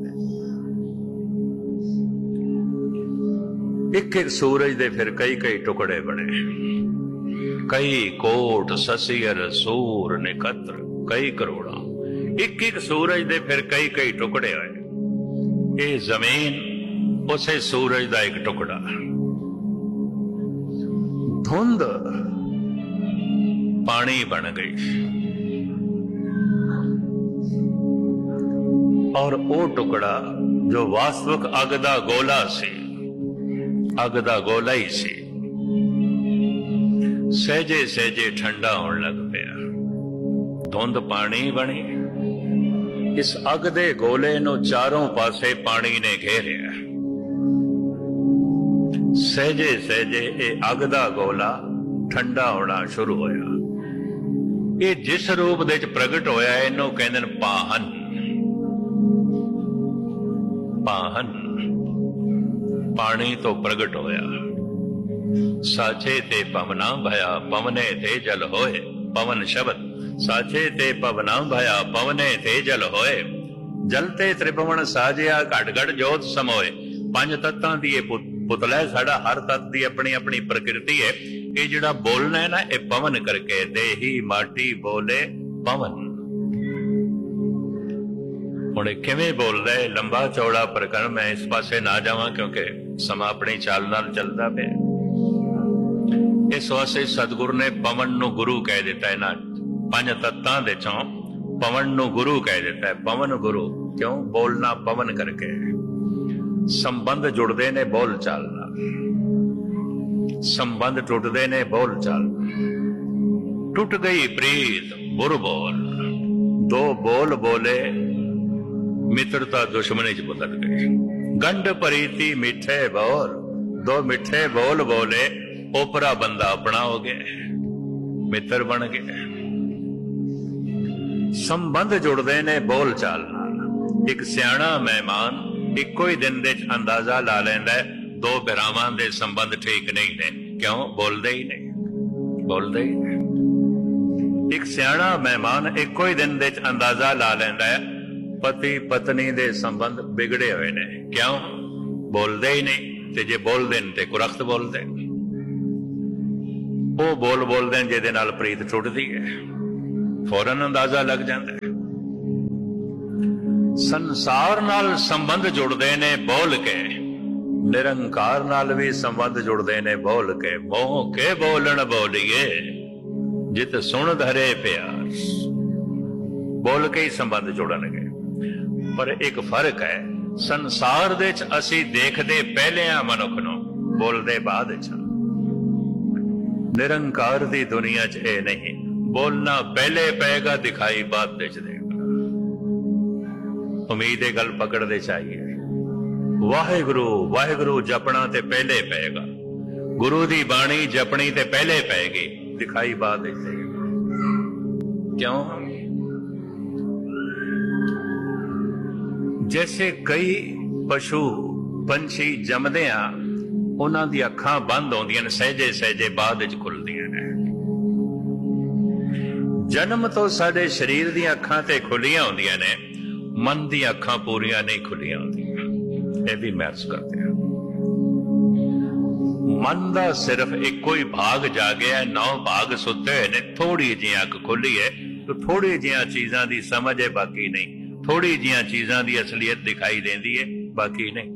एक एक सूरज दे फिर कई कई टुकड़े बने, कई कोट ससियर सूर निकत्र कई करोड़ा, एक एक सूरज दे फिर कई कई टुकड़े होए। ये जमीन उसे सूरज दा एक टुकड़ा, धुंध पानी बन गई, और वो टुकड़ा जो वास्तविक अग दा गोला से, अग दा गोला ही सी, सहजे सहजे ठंडा होने लग पिया। धुंध पानी बनी, इस अग दे गोले नू चारों पासे पानी ने घेरिया। सहजे सहजे ये अग दा गोला ठंडा होना शुरू होया। ये जिस रूप दे प्रगट होया इनू कहंदे ने पाहन। पाहन पानी तो प्रगट होया, साचे ते पवना भया पवने ते जल होए। पवन शब्द, साचे ते पवना भया पवने ते जल होए। जलते त्रिभुवन साजिया घट घट जोत समोए। पंज तत्तां दी पुतला है साडा, हर तत्त दी अपनी अपनी प्रकृति है। ये जिहड़ा बोलना है ना, ये पवन करके, देही माटी बोले पवन। हुण किवें बोलदा है, लंबा चौड़ा प्रकरण, मैं इस पासे ना जावां क्योंकि समा अपनी चाल नाल चलदा पिया। इस वास्ते सतगुरु ने पवन नू गुरु कह दिता है ना, पंज तत्तां दे चों पवन नू गुरु कह दिता है। पवन गुरु क्यों? बोलना पवन करके। संबंध जुड़दे ने बोल चाल नाल, संबंध टुटदे ने बोल चाल। टुट गई प्रीत बुर बोल, दो बोल बोले मित्रता दुश्मनी च बदल गई। गंढ प्रीति मिठे बोल, दो मिठे बोल बोले, ओपरा बंदा अपना हो गया, मित्र बन गया। संबंध जुड़दे ने बोल चाल नाल। एक सियाणा मेहमान इक्को ही दिन दे अंदाजा ला लैंदा है दो भरावां दे संबंध ठीक नहीं ने। क्यों? बोलदे ही नहीं, बोलदे ही नहीं। एक सियाणा मेहमान इक्को ही दिन दे अंदाजा ला लैंदा है पति पत्नी दे संबंध बिगड़े हुए ने। क्यों? बोलदे ही नहीं। ते जे बोलदे ने ते कुरख्त बोलदे, वो बोल बोलदे ने जिहदे नाल प्रीत टुटदी है, फौरन अंदाजा लग जाता है। संसार नाल संबंध जुड़दे ने बोल के, निरंकार नाल भी संबंध जुड़दे ने बोल के। मोह के बोलन बोलिए जित सुन धरे प्यार, बोल के ही संबंध जुड़नगे। पर एक फर्क है, संसार दे च असी देखदे पहले आ मनुख नूं, बोलदे बाद च। निरंकार दी दुनिया च ए नहीं, बोलना पहले पेगा दिखाई बाद दे च देगा। उम्मीद है गल पकड़दे चाहिए। वाहिगुरु वाहिगुरु जपना ते पहले पेगा, गुरु दी बाणी जपनी ते पहले पेगी, दिखाई बाद दे देगा। क्यों? जैसे कई पशु पंछी जमदे आ, उन्हां दी अखां बंद होंदियां ने, सहजे सहजे बाद विच खुलदियां ने। जन्म तो साडे शरीर दी अखां ते खुलियां होंदियां ने, मन दी अखां पूरियां नहीं खुलियां होंदियां। ये भी महसूस करते हैं। मन दा सिर्फ एको ही भाग जागया, 9 भाग सुते हुए ने, थोड़ी जी अख खुली है तो थोड़ी जिहियां चीजां दी समझ है, बाकी नहीं। थोड़ी जिहियां चीजां दी असलियत दिखाई देंदी है, बाकी नहीं।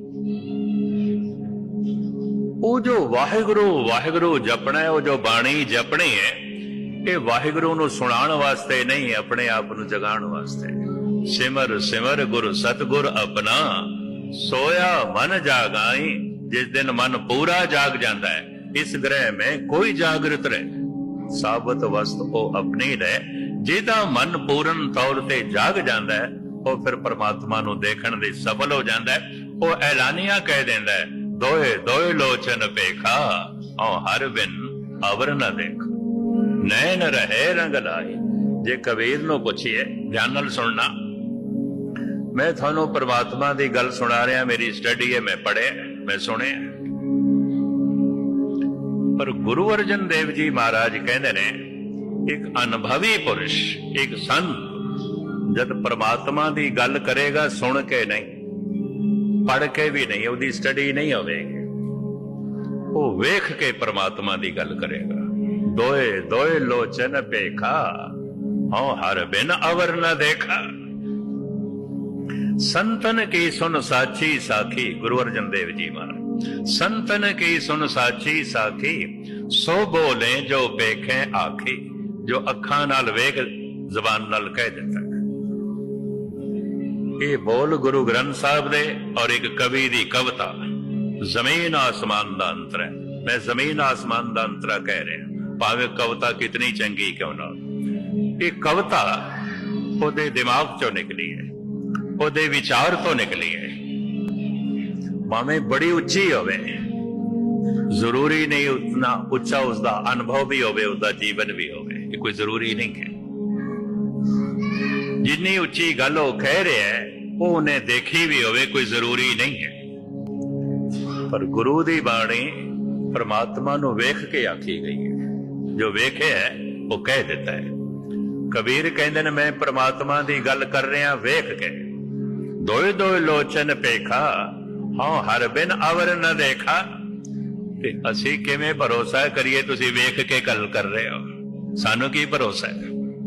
वो जो वाहिगुरु वाहिगुरु जपना है, वो जो बाणी जपनी है, ये वाहिगुरु नूं सुनाण वास्ते नहीं, अपने आप नूं जगाण वास्ते। सिमर सिमर गुरु सतगुर अपना, सोया मन जागाई। जिस दिन मन पूरा जाग जाता है, इस ग्रह में कोई जागृत रहे, साबत वस्त वो अपनी रहे। जिहदा मन पूर्ण तौर ते जाग जाता है, वो फिर परमात्मा नूं देखण लई सफल हो जाता है। वो ऐलानिया कह देंदा है, दोए दोए लोचन पेखा, औ हर बिन अवर न देख, नैन रहे रंग लाई। जे कबीर नूं पुछिए, ध्यान नाल सुनना, मैं थानू परमात्मा दी गल सुना रहा, मेरी स्टडी है, मैं पढ़े, मैं सुने। पर गुरु अर्जन देव जी महाराज कहते ने, एक अनुभवी पुरुष, एक संत जद परमात्मा दी गल करेगा, सुन के नहीं, पढ़ के भी नहीं, उसकी स्टडी नहीं होगी, वो वेख के परमात्मा दी गल करेगा। दोए दोए लोचन पेखा, औ हर बिन अवर न देखा। संतन की सुन साची साखी, गुरु अर्जन देव जी महाराज, संतन की सुन साची साखी, सो बोले जो पेखे आखी। जो अखां नाल वेख, जबान नाल कह देता है। ये बोल गुरु ग्रंथ साहब दे और एक कवि दी कविता, जमीन आसमान दा अंतर है। मैं जमीन आसमान दा अंतरा कह रहा, भावे कविता कितनी चंगी क्यों ना। ये कविता ओदे दिमाग चो निकली है, ओदे विचार तो निकली है। भावें बड़ी उच्ची होवे, जरूरी नहीं उतना उच्चा उसका अनुभव भी होवे, उसका जीवन भी होवे, ये कोई जरूरी नहीं है। जिन्नी उच्ची गल वो कह रहे है, वो उन्हें देखी भी होवे, कोई जरूरी नहीं है। पर गुरु दी बाणी परमात्मा नूं वेख के आखी गई है। जो वेखे है वो कह देता है। कबीर कहते हैं, मैं परमात्मा दी गल कर रहा वेख के। दोए दोए लोचन पेखा, हाँ हर बिन अवर न देखा। ते असी किवें भरोसा करिए, तुसी वेख के गल कर रहे हो, सानू की भरोसा है?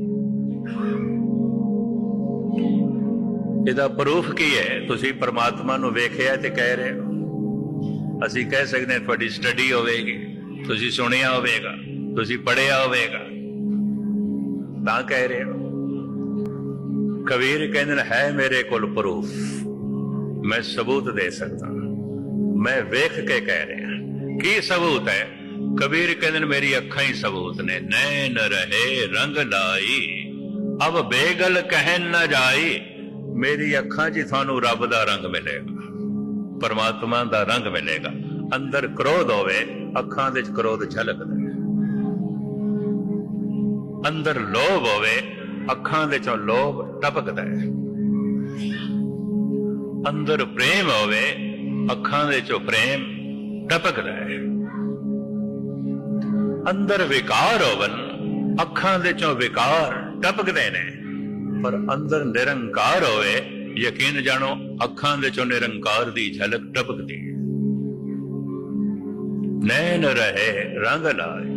इहदा प्रूफ की है? तुसी परमात्मा नूं वेखिया ते कह रहे हो। असी कह सकते हैं तुहाडी स्टडी होवेगी, तुसी सुनिया होवेगा, तुसी पढ़िया होवेगा, तां कह रहे हो। कबीर कहते है मेरे कोल प्रूफ, मैं सबूत दे सकता, मैं वेख के कह रहा। की सबूत है? कबीर कहते मेरी अखां ही सबूत ने। नैन रहे रंग लाई, अब बेगल कहन न जाई। मेरी अखां च थानू रब दा रंग मिलेगा, परमात्मा दा रंग मिलेगा। अंदर क्रोध होवे, अखां दे क्रोध झलकदा है। अंदर लोभ होवे, अखां दे चों लोभ टपकदा है। अंदर प्रेम होवे, अखां दे चों प्रेम टपकदा है। अंदर विकार होवन, अखां दे चों विकार टपकदे ने। पर अंदर निरंकार होवे, यकीन जानो अखां दे चों निरंकार दी झलक टपकदी है। नैन रहे रंग लाए,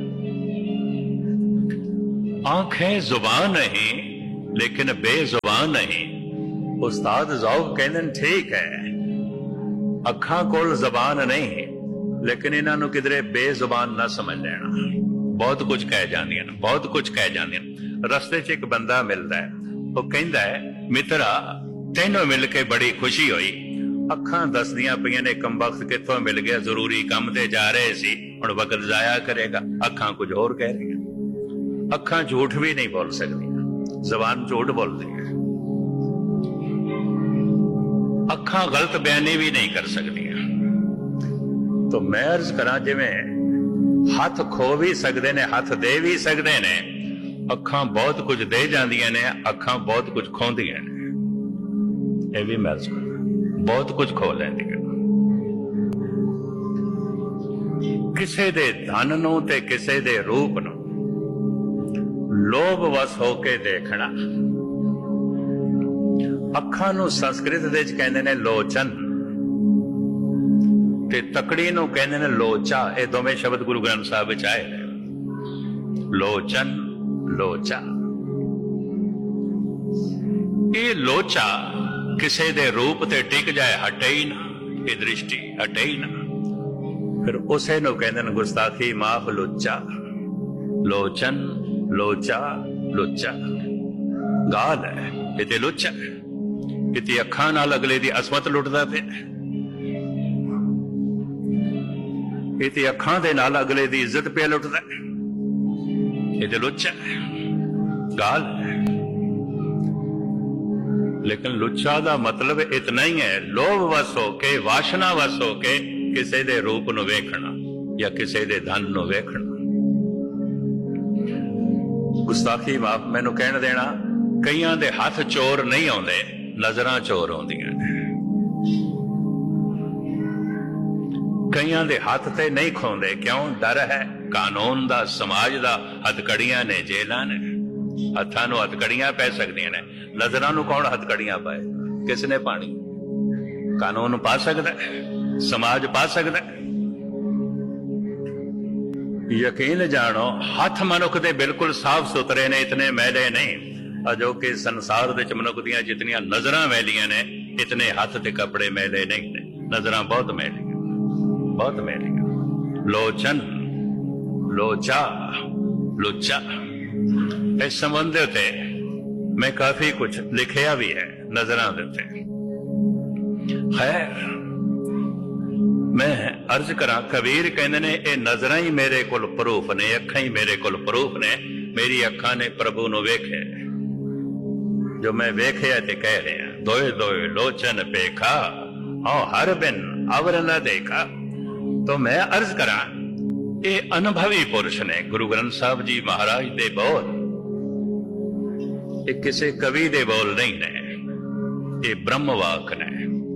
आंखें जुबान नहीं लेकिन बेजुबान नहीं। उस्ताद ज़ौक़ कहते ठीक है, अखां कोल जबान नहीं लेकिन इन्हां नूं किधरे बेजुबान ना समझ लेना। बहुत कुछ कह जांदियां, बहुत कुछ कह जांदियां। रस्ते च एक बंदा मिलता है, वो कहता है मित्रा तैनों मिल के बड़ी खुशी हुई। अखां दसदियां पईयां ने कमबख्त कित्थों मिल गया, जरूरी काम ते जा रहे सी, हुण वक्त जाया करेगा। अखां कुछ होर कह रही हैं। अखां झूठ भी नहीं बोल सकती, जबान झूठ बोलती है। अखां गलत बयानी भी नहीं कर सकती। तो मैं अर्ज करा, जिवें हथ खो भी सकते ने, हथ दे भी सकते ने, अखां बहुत कुछ दे जांदियां ने, अखां बहुत कुछ खोंदियां ने। यह भी मैं अर्ज करा, बहुत कुछ खो लैंदियां। किसे दे धन नूं ते किसे दे रूप नूं ਲੋਭ ਵਸ ਹੋ ਕੇ ਦੇਖਣਾ। ਅੱਖਾਂ ਨੂੰ ਸੰਸਕ੍ਰਿਤ ਦੇ ਵਿੱਚ ਕਹਿੰਦੇ ਨੇ ਲੋਚਨ, ਤੇ ਤਕੜੀ ਨੂੰ ਕਹਿੰਦੇ ਨੇ ਲੋਚਾ। ਇਹ ਦੋਵੇਂ ਸ਼ਬਦ ਗੁਰੂ ਗ੍ਰੰਥ ਸਾਹਿਬ ਵਿੱਚ ਆਏ ਨੇ, ਲੋਚਨ, ਲੋਚਾ। ਇਹ ਲੋਚਾ ਕਿਸੇ ਦੇ ਰੂਪ ਤੇ ਟਿਕ ਜਾਏ, ਹਟੇ ਹੀ ਨਾ, ਇਹ ਦ੍ਰਿਸ਼ਟੀ ਹਟੇ ਹੀ ਨਾ, ਫਿਰ ਉਸੇ ਨੂੰ ਕਹਿੰਦੇ ਨੇ ਗੁਸਤਾਖੀ ਮਾਫ ਲੋਚਾ। ਲੋਚਨ, ਲੋਚਾ, ਲੋਚਾ ਗਾਲ ਹੈ, ਇਹ ਤੇ ਲੋਚਾ। ਕਿਤੇ ਅੱਖਾਂ ਨਾਲ ਅਗਲੇ ਦੀ ਅਸਮਤ ਲੁੱਟਦਾ ਪਿਆ, ਇਹ ਤੇ ਅੱਖਾਂ ਦੇ ਨਾਲ ਅਗਲੇ ਦੀ ਇੱਜ਼ਤ ਪਿਆ ਲੁੱਟਦਾ, ਇਹ ਤੇ ਲੋਚਾ ਗਾਲ ਹੈ। ਲੇਕਿਨ ਲੁੱਚਾ ਦਾ ਮਤਲਬ ਇਤਨਾ ਹੀ ਹੈ, ਲੋਭ ਵਸ ਹੋ ਕੇ, ਵਾਸ਼ਨਾ ਵਸ ਹੋ ਕੇ ਕਿਸੇ ਦੇ ਰੂਪ ਨੂੰ ਵੇਖਣਾ ਜਾਂ ਕਿਸੇ ਦੇ ਧਨ ਨੂੰ ਵੇਖਣਾ। ਗੁਸਤਾਖੀ ਮਾਫ ਮੈਨੂੰ ਕਹਿਣ ਦੇਣਾ, ਕਈਆਂ ਦੇ ਹੱਥ ਚੋਰ ਨਹੀਂ ਆਉਂਦੇ, ਨਜ਼ਰਾਂ ਚੋਰ ਆਉਂਦੀਆਂ ਨੇ। ਕਈਆਂ ਦੇ ਹੱਥ ਤੇ ਨਹੀਂ ਖੋਂਦੇ, ਕਿਉਂ? ਡਰ ਹੈ ਕਾਨੂੰਨ ਦਾ, ਸਮਾਜ ਦਾ। ਹੱਥਕੜੀਆਂ ਨੇ, ਜੇਲਾਂ ਨੇ, ਹੱਥਾਂ ਨੂੰ ਹੱਥਕੜੀਆਂ ਪੈ ਸਕਦੀਆਂ ਨੇ। ਨਜ਼ਰਾਂ ਨੂੰ ਕੌਣ ਹੱਥਕੜੀਆਂ ਪਾਏ? ਕਿਸ ਨੇ ਪਾਣੀ? ਕਾਨੂੰਨ ਪਾ ਸਕਦਾ, ਸਮਾਜ ਪਾ ਸਕਦਾ। ਯਕੀਨ ਜਾਣੋ, ਹੱਥ ਮਨੁੱਖ ਦੇ ਬਿਲਕੁਲ ਸਾਫ਼ ਸੁਥਰੇ ਨੇ, ਇਤਨੇ ਮੈਲੇ ਨਹੀਂ। ਅਜੋਕੇ ਸੰਸਾਰ ਵਿੱਚ ਮਨੁੱਖ ਦੀਆਂ ਜਿਤਨੀਆਂ ਨਜ਼ਰਾਂ ਮੈਲੀਆਂ ਨੇ, ਇਤਨੇ ਹੱਥ ਤੇ ਕੱਪੜੇ ਮੈਲੇ ਨਹੀਂ ਨੇ। ਨਜ਼ਰਾਂ ਬਹੁਤ ਮੈਲੀਆਂ, ਬਹੁਤ ਮੈਲੀਆਂ। ਲੋਚਨ, ਲੋਚਾ, ਲੁੱਚਾ। ਇਸ ਸੰਬੰਧ ਦੇ ਉੱਤੇ ਮੈਂ ਕਾਫੀ ਕੁਝ ਲਿਖਿਆ ਵੀ ਹੈ, ਨਜ਼ਰਾਂ ਦੇ ਉੱਤੇ। ਖੈਰ, ਮੈਂ ਅਰਜ਼ ਕਰਾਂ, ਕਬੀਰ ਕਹਿੰਦੇ ਨੇ ਇਹ ਨਜ਼ਰਾਂ ਹੀ ਮੇਰੇ ਕੋਲ ਪ੍ਰੂਫ ਨੇ, ਅੱਖਾਂ ਹੀ ਮੇਰੇ ਕੋਲ ਪ੍ਰੂਫ ਨੇ। ਮੇਰੀ ਅੱਖਾਂ ਨੇ ਪ੍ਰਭੂ ਨੂੰ ਵੇਖਿਆ, ਜੋ ਮੈਂ ਵੇਖਿਆ ਤੇ ਕਹਿ ਰਿਹਾ। ਦੋਏ ਦੋਏ ਲੋਚਨ ਪੇਖਾ, ਹਾਂ ਹਰ ਬਿਨ ਅਵਰ ਨ ਦੇਖਾ। तो मैं अर्ज करा, ये अनुभवी पुरुष ने। गुरु ग्रंथ साहब जी महाराज दे बोल ये किसी कवि दे बोल नहीं ने, ये ब्रह्मवाक ने।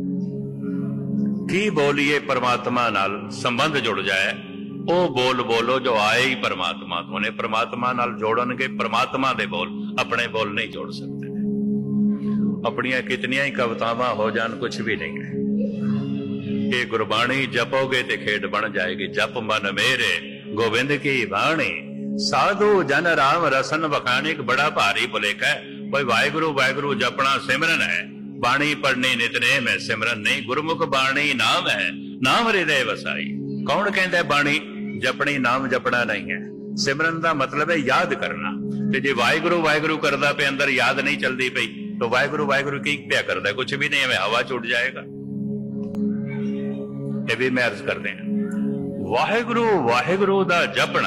की बोलिए परमात्मा नाल संबंध जुड़ जाए, ओ बोल बोलो जो आए ही परमात्मा तो ने। परमात्मा नाल जोड़नगे, परमात्मा दे बोल, अपने बोल नहीं जोड़ सकते। अपनियां कितनियां ही कवितावां हो जान, कुछ भी नहीं है। ये गुरबाणी जपोगे ते खेड बन जाएगी। जप मन मेरे गोविंद की बाणी, साधु जन राम रसन बखाने। एक बड़ा भारी भुलेखा है, कोई वाहिगुरु वाहिगुरु जपना सिमरन है, बाणी पढ़नी नितनेम है, सिमरन नहीं। गुरमुख बाणी नाम है, नाम हृदय वसाई। कौन कहता है बाणी जपनी, नाम जपना नहीं है। सिमरन का मतलब है याद करना। ते जे वाहिगुरु वाहिगुरु करदा पे अंदर याद नहीं चलती पई, तो वाहिगुरु वाहिगुरु की पिया करदा? कुछ भी नहीं, हमें हवा च उड़ जाएगा। ये भी मैं अर्ज करते हैं, वाहिगुरु वाहिगुरु दा जपना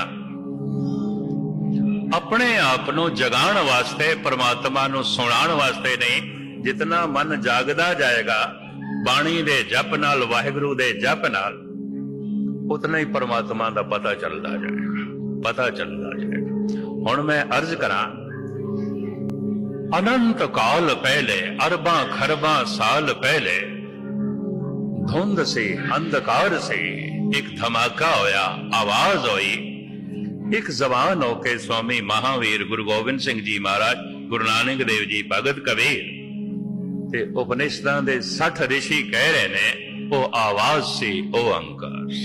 अपने आप नू जगाण वास्ते, परमात्मा नू सुनाण वास्ते नहीं। जितना मन जागदा जाएगा बाणी दे जप नाल, वाहिगुरु दे जप नाल, उतना ही परमात्मा दा पता चलदा जाएगा, पता चलदा जाएगा। हुण मैं अर्ज करा, अनंत काल पहले, अरबां खरबां साल पहले, धुंध से अंधकार से एक धमाका होया, आवाज हुई। एक जबान होके स्वामी महावीर गुरु गोबिंद सिंह जी महाराज, गुरु नानक देव जी, भगत कबीर ते उपनिषदां दे 60 ऋषि कह रहे ने, ओ आवाज से ओंकार,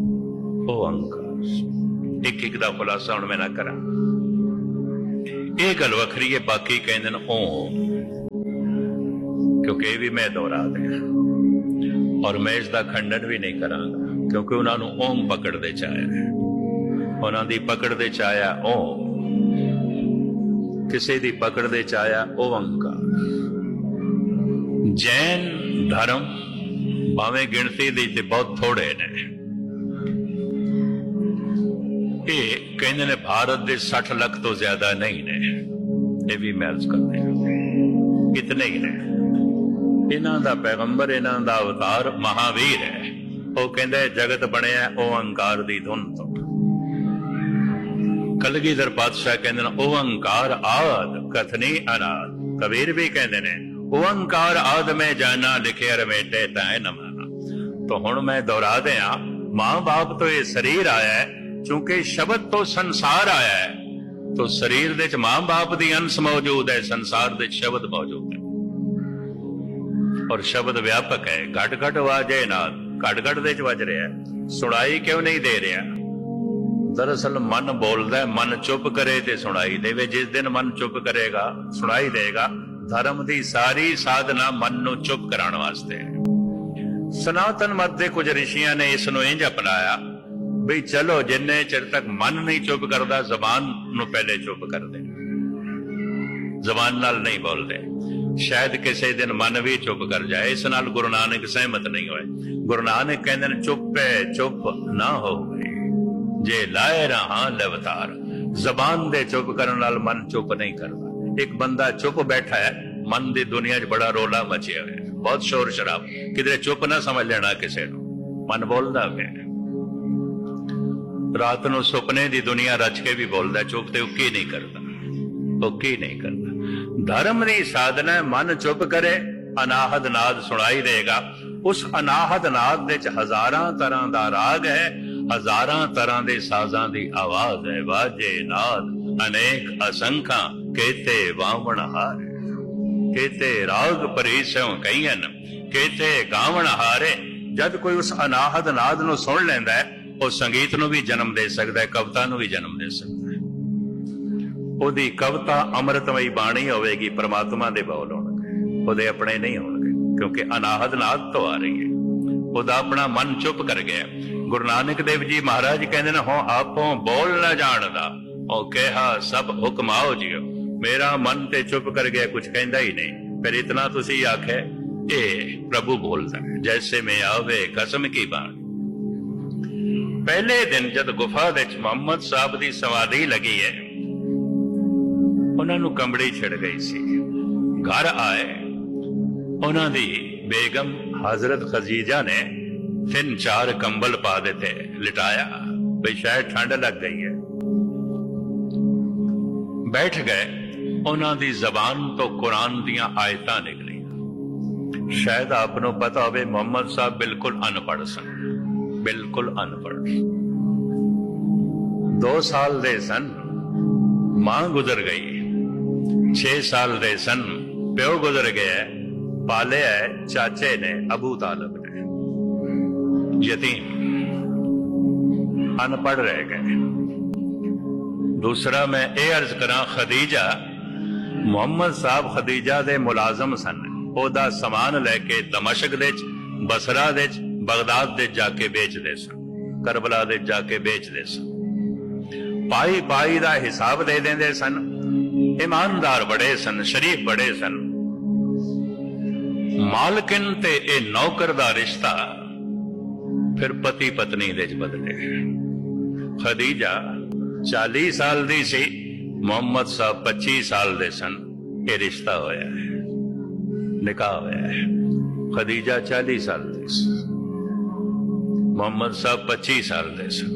ओंकार। एक एक दा खुलासा हुण मैं ना करा, ये गल वखरी है। बाकी कहंदे ने ओम, क्योंकि भी मैं दोहरा दिया और मैं इसका खंडन भी नहीं करांगा, क्योंकि उन्होंने ओम पकड़ते चाया, उन्होंने पकड़ते चाया ओम, किसी दी पकड़ते चाया ओंकार। जैन धर्म भावें गिणती दी ते बहुत थोड़े ने, ये कहते ने भारत के 60 लाख तो ज्यादा नहीं ने। ये भी मैं अर्ज करते हैं, इतने ही ने। इन्हां दा पैगंबर, इन्हां दा अवतार महावीर है। वो कहंदा जगत बनिया ओंकार दी धुन तो। कलगीधर पातशाह कहंदे ने ओंकार आद कथनी अनाद। कबीर भी कहंदे ने ओंकार आद में जाना, लिखे रमेटे ताए न माना। तो हुण मैं दोहरा दिया, मां बाप तो ये शरीर आया है, चूंकि शब्द तो संसार आया है, तो शरीर दे च मां बाप दी अंश मौजूद है, संसार दे शब्द मौजूद है, और शब्द व्यापक है। घट घट वाजे नाद, घट घट दे च वज रहा है, सुनाई क्यों नहीं दे रहा? दरअसल मन बोलदा, मन चुप करे ते सुनाई देवे। जिस दिन मन चुप करेगा सुनाई देगा। धर्म दी सारी साधना मन नूं चुप कराने वास्ते है। सनातन मत दे कुछ ऋषियां ने इस नूं इंज अपनाया भी चलो जिन्ने चिर तक मन नहीं चुप करता, जबान नूं पहले चुप कर दे, जबान नाल नहीं बोलते, शायद किसी दिन मन भी चुप कर जाए। इस नाल गुरु नानक सहमत नहीं होए। गुरु नानक कहंदे ने चुप है चुप ना हो जे लाए रहा लवतार। जबान दे चुप करन नाल मन चुप नहीं करता। एक बंदा चुप बैठा है, मन दी दुनिया च बड़ा रोला मचिया है, बहुत शोर शराब, किधरे चुप ना समझ लेना किसी नूं, मन बोलदा है। रात नूं सुपने दी दुनिया रच के भी बोलदा, चुप ते उकी नहीं करता, उकी नहीं करता। धर्म दी साधना मन चुप करे, अनाहद नाद सुनाई देगा। उस अनाहद नाद दे च हजारां तरह दा राग है, हजारां तरह दे साजां दी आवाज है। वाजे नाद अनेक असंख्या केते वावण हारे, केते राग परीसों कईयन, केते गावण हारे। जद कोई उस अनाहद नाद नूं सुन लैंदा है, ਉਹ ਸੰਗੀਤ ਨੂੰ ਵੀ ਜਨਮ ਦੇ ਸਕਦਾ ਹੈ, ਕਵਿਤਾ ਨੂੰ ਵੀ ਜਨਮ ਦੇ ਸਕਦਾ ਹੈ। ਉਹਦੀ ਕਵਿਤਾ ਅੰਮ੍ਰਿਤਮਈ ਬਾਣੀ ਹੋਵੇਗੀ, ਪਰਮਾਤਮਾ ਦੇ ਬੋਲ ਹੋਣਗੇ, ਉਹਦੇ ਆਪਣੇ ਨਹੀਂ ਹੋਣਗੇ, ਕਿਉਂਕਿ ਅਨਾਹਦ ਨਾਦ ਤੋਂ ਆ ਰਹੀ ਹੈ। ਉਹਦਾ ਆਪਣਾ ਮਨ ਚੁੱਪ ਕਰ ਗਿਆ। ਗੁਰੂ ਨਾਨਕ ਦੇਵ ਜੀ ਮਹਾਰਾਜ ਕਹਿੰਦੇ ਨੇ, ਹੋ ਆਪੋਂ ਬੋਲ ਨਾ ਜਾਣਦਾ, ਉਹ ਕਿਹਾ ਸਭ ਹੁਕਮ ਆਓ ਜਿਓ। ਮੇਰਾ ਮਨ ਤੇ ਚੁੱਪ ਕਰ ਗਿਆ, ਕੁਝ ਕਹਿੰਦਾ ਹੀ ਨਹੀਂ। ਫਿਰ ਇਤਨਾ ਤੁਸੀਂ ਆਖੇ ਇਹ ਪ੍ਰਭੂ ਬੋਲਦਾ ਹੈ, ਜੈਸੇ ਮੈਂ ਆਵੇ ਕਸਮ ਕੀ ਬਾਣੀ। ਪਹਿਲੇ ਦਿਨ ਜਦ ਗੁਫਾ ਵਿੱਚ ਮੁਹੰਮਦ ਸਾਹਿਬ ਦੀ ਸਮਾਧੀ ਲੱਗੀ ਹੈ, ਉਹਨਾਂ ਨੂੰ ਕੰਬੜੀ ਛਿੜ ਗਈ ਸੀ। ਘਰ ਆਏ, ਉਹਨਾਂ ਦੀ ਬੇਗਮ ਹਜ਼ਰਤ ਖਦੀਜਾ ਨੇ 3-4 ਕੰਬਲ ਪਾ ਦਿੱਤੇ, ਲਿਟਾਇਆ ਵੀ ਸ਼ਾਇਦ ਠੰਡ ਲੱਗ ਗਈ ਹੈ। ਬੈਠ ਗਏ। ਉਹਨਾਂ ਦੀ ਜ਼ਬਾਨ ਤੋਂ ਕੁਰਾਨ ਦੀਆਂ ਆਇਤਾਂ ਨਿਕਲੀਆਂ। ਸ਼ਾਇਦ ਆਪ ਨੂੰ ਪਤਾ ਹੋਵੇ ਮੁਹੰਮਦ ਸਾਹਿਬ ਬਿਲਕੁਲ ਅਨਪੜ੍ਹ ਸਨ, ਬਿਲਕੁਲ ਅਨਪੜ੍ਹ। 2 ਸਾਲ ਦੇ ਸਨ, ਮਾਂ ਗੁਜ਼ਰ ਗਈ। 6 ਸਾਲ ਦੇ ਸਨ, ਪਿਓ ਗੁਜ਼ਰ ਗਿਆ। ਪਾਲਿਆ ਚਾਚੇ ਨੇ, ਅਬੂ ਤਾਲਿਬ ਨੇ। ਯਤੀਮ, ਅਨਪੜ੍ਹ ਰਹਿ ਗਏ। ਦੂਸਰਾ ਮੈਂ ਇਹ ਅਰਜ਼ ਕਰਾਂ, ਖਦੀਜਾ, ਮੁਹੰਮਦ ਸਾਹਿਬ ਖਦੀਜਾ ਦੇ ਮੁਲਾਜ਼ਮ ਸਨ। ਉਹਦਾ ਸਮਾਨ ਲੈ ਕੇ ਦਮਸ਼ਕ ਦੇ ਚ, ਬਸਰਾ ਦੇ ਚ, ਬਗਦਾਦ ਦੇ ਜਾ ਕੇ ਵੇਚਦੇ ਸਨ, ਕਰਬਲਾ ਦੇ ਜਾ ਕੇ ਵੇਚਦੇ ਸਨ। ਪਾਈ ਪਾਈ ਦਾ ਹਿਸਾਬ ਦੇ ਦਿੰਦੇ ਸਨ। ਇਮਾਨਦਾਰ ਬੜੇ ਸਨ, ਸ਼ਰੀਫ ਬੜੇ ਸਨ। ਮਾਲਕਿਨ ਤੇ ਇਹ ਨੌਕਰ ਦਾ ਰਿਸ਼ਤਾ ਫਿਰ ਪਤੀ ਪਤਨੀ ਦੇ ਚ ਬਦਲੇ। ਖਦੀਜਾ 40 ਸਾਲ ਦੀ ਸੀ, ਮੁਹੰਮਦ ਸਾਹਿਬ 25 ਸਾਲ ਦੇ ਸਨ। ਇਹ ਰਿਸ਼ਤਾ ਹੋਇਆ ਹੈ, ਨਿਕਾਹ ਹੋਇਆ ਹੈ। ਖਦੀਜਾ 40 ਸਾਲ ਦੀ ਸੀ, ਮੁਹੰਮਦ ਸਾਹਿਬ 25 ਸਾਲ ਦੇ ਸਨ।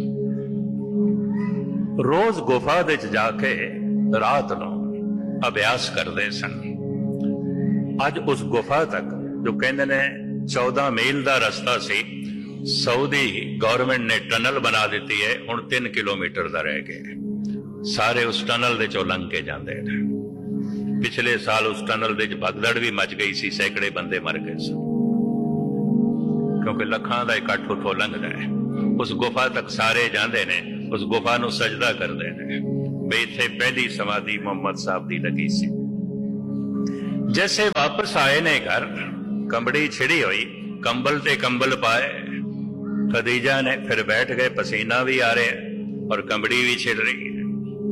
ਰੋਜ਼ ਗੁਫਾ ਦੇ ਚ ਜਾ ਕੇ ਰਾਤ ਨੂੰ ਅਭਿਆਸ ਕਰਦੇ ਸਨ। ਅੱਜ ਉਸ ਗੁਫਾ ਤੱਕ, ਜੋ ਕਹਿੰਦੇ ਨੇ 14 ਮੀਲ ਦਾ ਰਸਤਾ ਸੀ, ਸਾਊਦੀ ਗਵਰਨਮੈਂਟ ਨੇ ਟਨਲ ਬਣਾ ਦਿੱਤੀ ਹੈ। ਹੁਣ 3 ਕਿਲੋਮੀਟਰ ਦਾ ਰਹਿ ਗਿਆ। ਸਾਰੇ ਉਸ ਟਨਲ ਦੇ ਚੋਂ ਲੰਘ ਕੇ ਜਾਂਦੇ ਨੇ। ਪਿਛਲੇ ਸਾਲ ਉਸ ਟਨਲ ਦੇ ਚ ਭਗਦੜ ਵੀ ਮਚ ਗਈ ਸੀ, ਸੈਂਕੜੇ ਬੰਦੇ ਮਰ ਗਏ ਸਨ, ਕਿਉਂਕਿ ਲੱਖਾਂ ਦਾ ਇਕੱਠ ਉੱਥੋਂ ਲੰਘਦਾ ਹੈ। ਉਸ ਗੁਫਾ ਤੱਕ ਸਾਰੇ ਜਾਂਦੇ ਨੇ, ਉਸ ਗੁਫਾ ਨੂੰ ਸਜਦਾ ਕਰਦੇ ਨੇ ਵੀ ਇੱਥੇ ਪਹਿਲੀ ਸਮਾਧੀ ਮੁਹੰਮਦ ਸਾਹਿਬ ਦੀ ਲੱਗੀ ਸੀ। ਜੈਸੇ ਵਾਪਸ ਆਏ ਨੇ ਘਰ, ਕੰਬੜੀ ਛਿੜੀ ਹੋਈ, ਕੰਬਲ ਤੇ ਕੰਬਲ ਪਾਏ। ਖਦੀਜਾ ਨੇ ਫਿਰ ਬੈਠ ਗਏ, ਪਸੀਨਾ ਵੀ ਆ ਰਿਹਾ ਔਰ ਕੰਬੜੀ ਵੀ ਛਿੜ ਰਹੀ ਹੈ।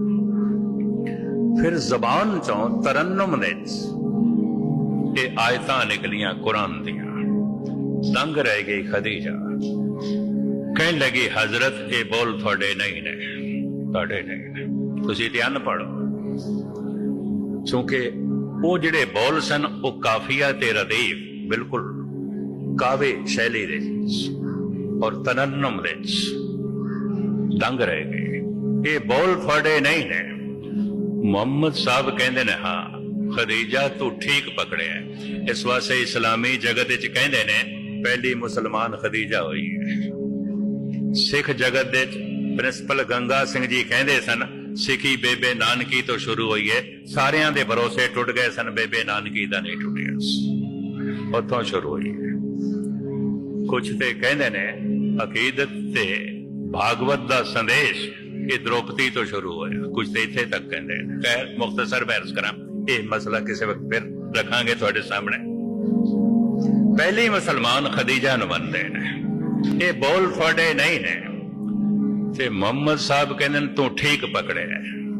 ਫਿਰ ਜ਼ਬਾਨ ਚੋਂ ਤਰन्नुम ਵਿੱਚ ਇਹ ਆਇਤਾਂ ਨਿਕਲੀਆਂ ਕੁਰਾਨ ਦੀਆਂ। ਦੰਗ ਰਹਿ ਗਈ ਖਦੀਜਾ। ਕਹਿਣ ਲੱਗੀ, ਹਜ਼ਰਤ ਇਹ ਬੋਲ ਤੁਹਾਡੇ ਨਹੀਂ ਨੇ, ਤੁਹਾਡੇ ਨਹੀਂ ਨੇ, ਤੁਸੀਂ ਧਿਆਨ ਪੜੋ। ਕਿਉਂਕਿ ਉਹ ਜਿਹੜੇ ਬੋਲ ਸਨ ਉਹ ਕਾਫੀਆ ਤੇ ਰਦੀਫ, ਬਿਲਕੁਲ ਕਾਵੇ ਸ਼ੈਲੀ ਦੇ ਔਰ ਤਰन्नुम ਦੇ ਦੰਗ ਰਹਿ ਗਏ। ਇਹ ਬੋਲ ਤੁਹਾਡੇ ਨਹੀਂ ਨੇ। ਮੁਹੰਮਦ ਸਾਹਿਬ ਕਹਿੰਦੇ ਨੇ, ਹਾਂ ਖਦੀਜਾ ਤੂੰ ਠੀਕ ਪਕੜਿਆ। ਇਸ ਵਾਸਤੇ ਇਸਲਾਮੀ ਜਗਤ ਵਿੱਚ ਕਹਿੰਦੇ ਨੇ ਪਹਿਲੀ ਮੁਸਲਮਾਨ ਖਦੀਜਾ ਹੋਈ ਹੈ। ਸਿੱਖ ਜਗਤ ਦੇ ਪ੍ਰਿੰਸੀਪਲ ਗੰਗਾ ਸਿੰਘ ਜੀ ਕਹਿੰਦੇ ਸਨ, ਸਿੱਖੀ ਬੇਬੇ ਨਾਨਕੀ ਤੋਂ ਸ਼ੁਰੂ ਹੋਈ ਹੈ। ਸਾਰਿਆਂ ਦੇ ਭਰੋਸੇ ਟੁੱਟ ਗਏ ਸਨ, ਬੇਬੇ ਨਾਨਕੀ ਦਾ ਨਹੀਂ ਟੁੱਟਿਆ ਸੀ, ਉੱਥੋਂ ਸ਼ੁਰੂ ਹੋਈ ਹੈ। ਕੁਝ ਤੇ ਕਹਿੰਦੇ ਨੇ ਅਕੀਦਤ ਤੇ ਭਾਗਵਤ ਦਾ ਸੰਦੇਸ਼ ਇਹ ਦ੍ਰੋਪਦੀ ਤੋਂ ਸ਼ੁਰੂ ਹੋਇਆ, ਕੁਝ ਤੇ ਇੱਥੇ ਤੱਕ ਕਹਿੰਦੇ ਨੇ। ਖੈਰ ਮੁਖਤਸਰ ਬਹਿਸ ਕਰਾਂ, ਇਹ ਮਸਲਾ ਕਿਸੇ ਵਕਤ ਫਿਰ ਰੱਖਾਂਗੇ ਤੁਹਾਡੇ ਸਾਹਮਣੇ। ਪਹਿਲੀ ਮੁਸਲਮਾਨ ਖਦੀਜਾ ਨੂੰ ਮੰਨਦੇ ਨੇ। ਇਹ ਬੋਲ ਤੁਹਾਡੇ ਨਹੀਂ ਨੇ। ਤੇ ਮੁਹੰਮਦ ਸਾਹਿਬ ਕਹਿੰਦੇ ਨੇ ਤੂੰ ਠੀਕ ਪਕੜਿਆ,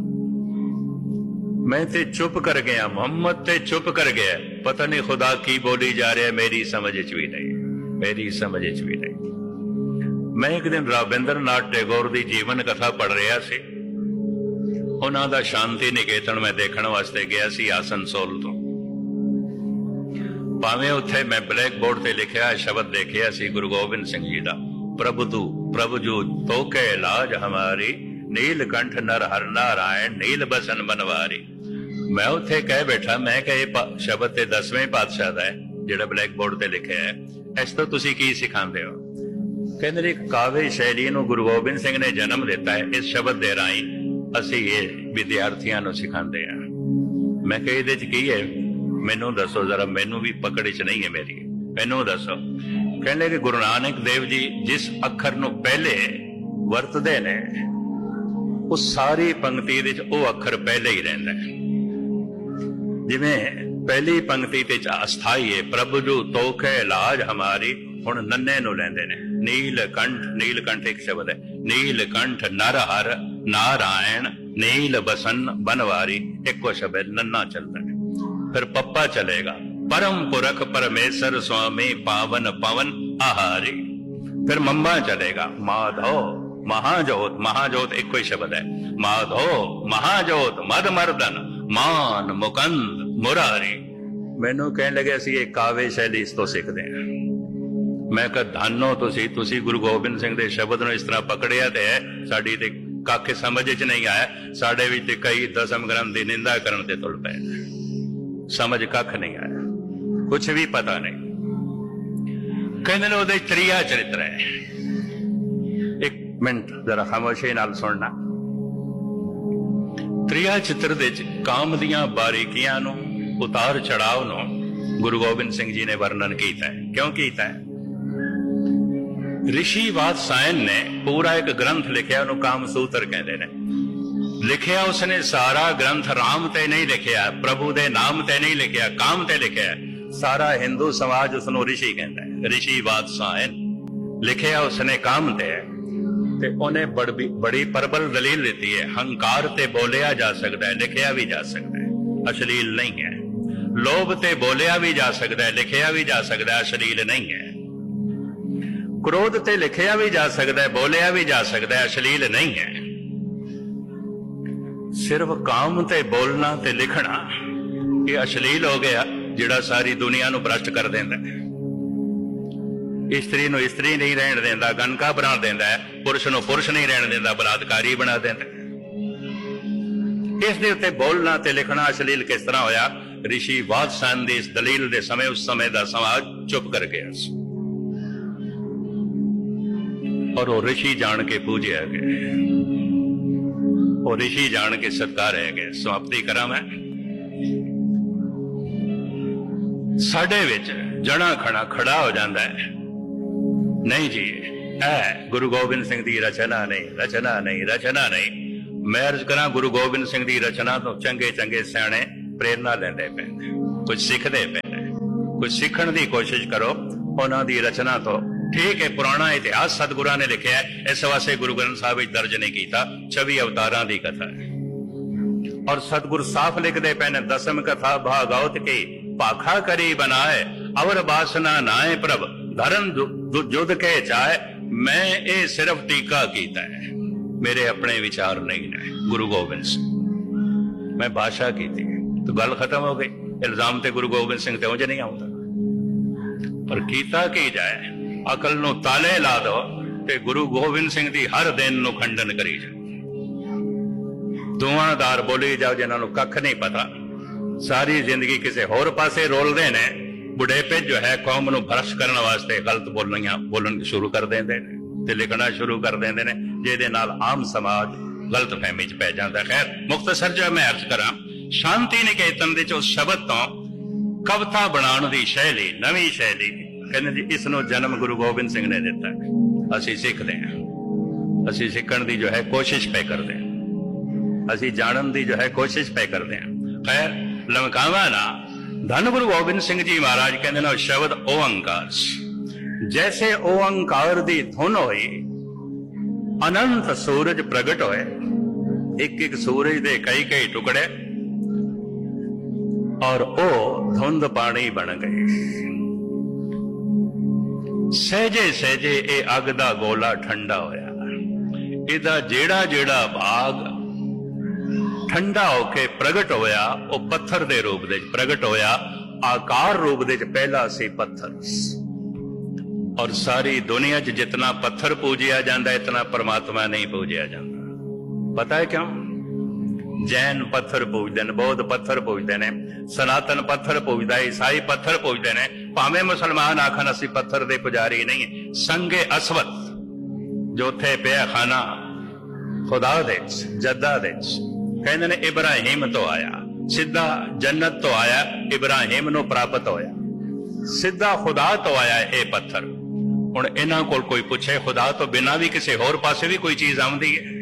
ਮੈਂ ਤੇ ਚੁੱਪ ਕਰ ਗਿਆ, ਮੁਹੰਮਦ ਤੇ ਚੁੱਪ ਕਰ ਗਿਆ। ਪਤਾ ਨਹੀਂ ਖੁਦਾ ਕੀ ਬੋਲੀ ਜਾ ਰਿਹਾ, ਮੇਰੀ ਸਮਝ ਚ ਵੀ ਨਹੀਂ, ਮੇਰੀ ਸਮਝ ਚ ਵੀ ਨਹੀਂ। ਮੈਂ ਇੱਕ ਦਿਨ ਰਾਬਿੰਦਰ ਨਾਥ ਟੈਗੋਰ ਦੀ ਜੀਵਨ ਕਥਾ ਪੜ੍ਹ ਰਿਹਾ ਸੀ। ਉਹਨਾਂ ਦਾ ਸ਼ਾਂਤੀ ਨਿਕੇਤਨ ਮੈਂ ਦੇਖਣ ਵਾਸਤੇ ਗਿਆ ਸੀ ਆਸਨਸੋਲ ਤੋਂ। ਭਾਵੇਂ ਉੱਥੇ ਮੈਂ ਬਲੈਕ ਬੋਰਡ ਤੇ ਲਿਖਿਆ ਸ਼ਬਦ ਦੇਖਿਆ ਸੀ ਗੁਰੂ ਗੋਬਿੰਦ ਸਿੰਘ ਜੀ ਦਾ, ਪ੍ਰਭੂ ਜੋ ਤੋਕੇ ਲਾਜ ਹਮਾਰੀ, ਨੀਲਕੰਠ ਨਰ ਹਰ ਨਾਰਾਇਣ, ਨੀਲ ਬਸਨ ਬਨਵਾਰੀ। ਮੈਂ ਉੱਥੇ ਕਹਿ ਬੈਠਾ, ਮੈਂ ਕਿਹਾ ਇਹ ਸ਼ਬਦ ਤੇ 10ਵੇਂ ਪਾਤਸ਼ਾਹ ਦਾ ਹੈ ਜਿਹੜਾ ਬਲੈਕ ਬੋਰਡ ਤੇ ਲਿਖਿਆ ਹੈ, ਇਸ ਤੋਂ ਤੁਸੀਂ ਕੀ ਸਿਖਾਉਂਦੇ ਹੋ? ਕਹਿੰਦੇ ਨੇ ਕਾਵਿ ਸ਼ੈਲੀ ਨੂੰ ਗੁਰੂ ਗੋਬਿੰਦ ਸਿੰਘ ਨੇ ਜਨਮ ਦਿੱਤਾ ਹੈ, ਇਸ ਸ਼ਬਦ ਦੇ ਰਾਹੀਂ ਅਸੀਂ ਇਹ ਵਿਦਿਆਰਥੀਆਂ ਨੂੰ ਸਿਖਾਉਂਦੇ ਹਾਂ। ਮੈਂ ਕਿਹਾ ਇਹਦੇ ਚ ਕੀ ਹੈ, ਮੈਨੂੰ ਦੱਸੋ ਜ਼ਰਾ, ਮੈਨੂੰ ਵੀ ਪਕੜ ਚ ਨਹੀਂ ਹੈ ਮੇਰੀ, ਮੈਨੂੰ ਦੱਸੋ। ਕਹਿੰਦੇ ਕਿ ਗੁਰੂ ਨਾਨਕ ਦੇਵ ਜੀ ਜਿਸ ਅੱਖਰ ਨੂੰ ਪਹਿਲੇ ਵਰਤਦੇ ਨੇ, ਉਹ ਸਾਰੀ ਪੰਕਤੀ ਵਿੱਚ ਉਹ ਅੱਖਰ ਪਹਿਲੇ ਹੀ ਰਹਿੰਦਾ ਹੈ। ਜਿਵੇਂ ਪਹਿਲੀ ਪੰਕਤੀ ਤੇ ਅਸਥਾਈ ਹੈ, ਪ੍ਰਭੂ ਜੋ ਤੋਖੇ ਲਾਜ ਹਮਾਰੀ, ਹੁਣ ਨੰਨੇ ਨੂੰ ਲੈਂਦੇ ਨੇ। ਨੀਲਕੰਠ, ਨੀਲਕੰਠ ਇੱਕ ਸ਼ਬਦ ਹੈ, ਨੀਲਕੰਠ ਨਰ ਹਰ ਨਾਰਾਇਣ, ਨੀਲ ਬਸਨ ਬਨਵਾਰੀ, ਇੱਕੋ ਸ਼ਬਦ ਨੰਨਾ ਚੱਲਦਾ ਹੈ। ਫਿਰ ਪੱਪਾ ਚਲੇਗਾ, परम पुरख परमेश्वर स्वामी पावन पवन आहारी। फिर मम्मा चलेगा, माधव महाजोत, महाजोत एक कोई शब्द है, माधव महाजोत मद मर्दन मान मुकंद मुरारी। मैनू कहने लगे असी ये काव्य शैली इस तो सीखते हैं। मैं कहा धानो तुसी गुरु गोबिंद सिंह दे शब्द नूं इस तरह पकड़िया ते है, साडी ते कख समझ च नहीं आया। साडे विच कई दसम ग्रंथ की निंदा करन ते तुल पए, समझ कख नहीं आया, कुछ भी पता नहीं। कहने ने उहदे त्रिया चरित्र है। एक मिनट जरा खामोशी नाल सुनना। त्रिया चित्र दे काम दियां बारीकियां नूं, उतार चढ़ाव नूं गुरु गोबिंद सिंह जी ने वर्णन किया है। क्यों किया है? ऋषि वात्सायन ने पूरा एक ग्रंथ लिखिया, उन्होंने कामसूत्र कहते हैं। लिखिया उसने सारा ग्रंथ राम ते नहीं लिखिया, प्रभु दे नाम ते नहीं लिखिया, काम ते लिखिया। सारा हिंदू समाज उसनों ऋषि कहता है। ऋषि वात्सायन लिखिया उसने काम ते है, ते उन्हें बड़ी प्रबल दलील देती है। हंकार ते बोलिया जा सकता है, लिखिया भी जा सकता है, अश्लील नहीं है। लोभ ते बोलिया भी जा सकता है, लिखिया भी जा सकता है, अश्लील नहीं है। क्रोध ते लिखिया भी जा सकता है, बोलिया भी जा सकता है, अश्लील नहीं है। सिर्फ काम ते बोलना ते लिखना ये अश्लील हो गया, जिहड़ा सारी दुनिया नूं भ्रष्ट कर देंदा है। इस्त्री नूं इस्त्री नहीं रहण देंदा, गणका बना देंदा है, पुरुष नूं पुरुष नहीं रहण देंदा, बलात्कारी बना देंदा है। इस दे उत्ते बोलना ते लिखना अश्लील किस तरह होया? ऋषि वात्सायन दी इस दलील दे समय उस समय दा समाज चुप कर गया सी, और वो ऋषि जान के पूजे गए, वो ऋषि जान के सत्कार है गए। समाप्ति करा मैं। साडे विच जड़ा खड़ा खड़ा हो जाता है, नहीं जी ऐ गुरु गोबिंद सिंह दी रचना नहीं, रचना नहीं, रचना नहीं। मैं अर्ज करा, गुरु गोबिंद सिंह दी रचना तो चंगे चंगे सियाणे प्रेरणा लेंदे पे, कुछ सीखते पे, कुछ सीखण दी कोशिश करो उन्हां दी रचना तो। ठीक है, पुराना इतिहास सतगुरां ने लिखा है, इस वास्ते गुरु ग्रंथ साहब विच दर्ज नहीं किया। 26 अवतारां दी कथा है, और सतगुरु साफ लिखते पे ने, दसम कथा भागवत की पाखा करी बनाए, अवर बासना नाए प्रभ धरन जुद के चाहे। मैं ये सिर्फ टीका कीता है, मेरे अपने विचार नहीं है। गुरु गोबिंद सिंह मैं भाषा की थी तो गल खत्म हो गई। इल्जाम ते गुरु गोबिंद सिंह ते उंज नहीं आता, पर कीता की जाए, अकल नूं ताले ला दो ते गुरु गोबिंद सिंह दी हर दिन नूं खंडन करी जाओ। दुआदार बोली जाओ जिन्हां नूं कख नहीं पता, सारी जिंदगी किसी होर पासे रोलदे ने। बुढ़ेपे जो है कौम नूं भ्रष्ट करने वास्ते गलत बोलना शुरू कर देंदे ने ते लिखना शुरू कर देंदे ने, जिहदे नाल आम समाज गलत फहमी च पै जाता। खैर मुख्तसर जो मैं अर्ज करा, शांति निकेतन दे उस शब्द तो कविता बनाने की शैली, नवी शैली, कहने जी इसनों जन्म गुरु गोबिंद सिंह ने दिता। असी सीखते हैं, असी सीखण की जो है कोशिश पे करते हैं, असी जानन की जो है कोशिश पे करते हैं। खैर लमकावा ना, धन गुरु गोबिंद सिंह जी महाराज कहते ना शब्द ओंकार, जैसे ओंकार दी धुन होई अनंत सूरज प्रगट होए, एक एक सूरज दे कई कई टुकड़े और ओ धुंध पानी बन गई। सहजे सहजे ए अग दा गोला ठंडा होया, इदा जेड़ा जेड़ा भाग ठंडा होके प्रगट होया वो पत्थर दे रूप दे प्रगट होया, आकार रूप दे पहला सी पत्थर। और सारी दुनिया च जितना पत्थर पूजिया जाता इतना परमात्मा नहीं पूजिया जाता। पता है क्यों? जैन पत्थर पूजते हैं, बौद्ध पत्थर पूजते हैं, सनातन पत्थर पूजता है, ईसाई पत्थर पूजते हैं, भावें मुसलमान आखन असी पत्थर दे पुजारी नहीं। संगे असवत जो थे पिया खाना खुदा दे जद्दा दे, कहते ने इब्राहिम तो आया, सीधा जन्नत तो आया, इब्राहिम नो प्राप्त होया, सीधा खुदा तो आया ये पत्थर। हुण इन्हां कोल कोई पूछे खुदा तो बिना भी किसी होर पासे भी कोई चीज आउंदी है?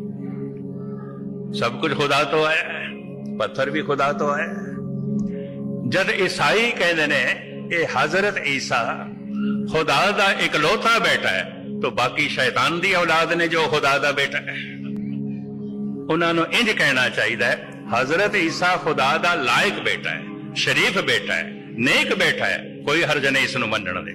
सब कुछ खुदा तो है, पत्थर भी खुदा तो है। जद ईसाई कहते ने ये हजरत ईसा खुदा दा इकलौता बेटा है, तो बाकी शैतान दी औलाद ने जो खुदा दा बेटा है, उन्होंने इंज कहना चाहिए हजरत ईसा खुदा दा लायक बेटा है, शरीफ बेटा है, नेक बेटा है, कोई हर्ज नहीं इसनूं मनण दे।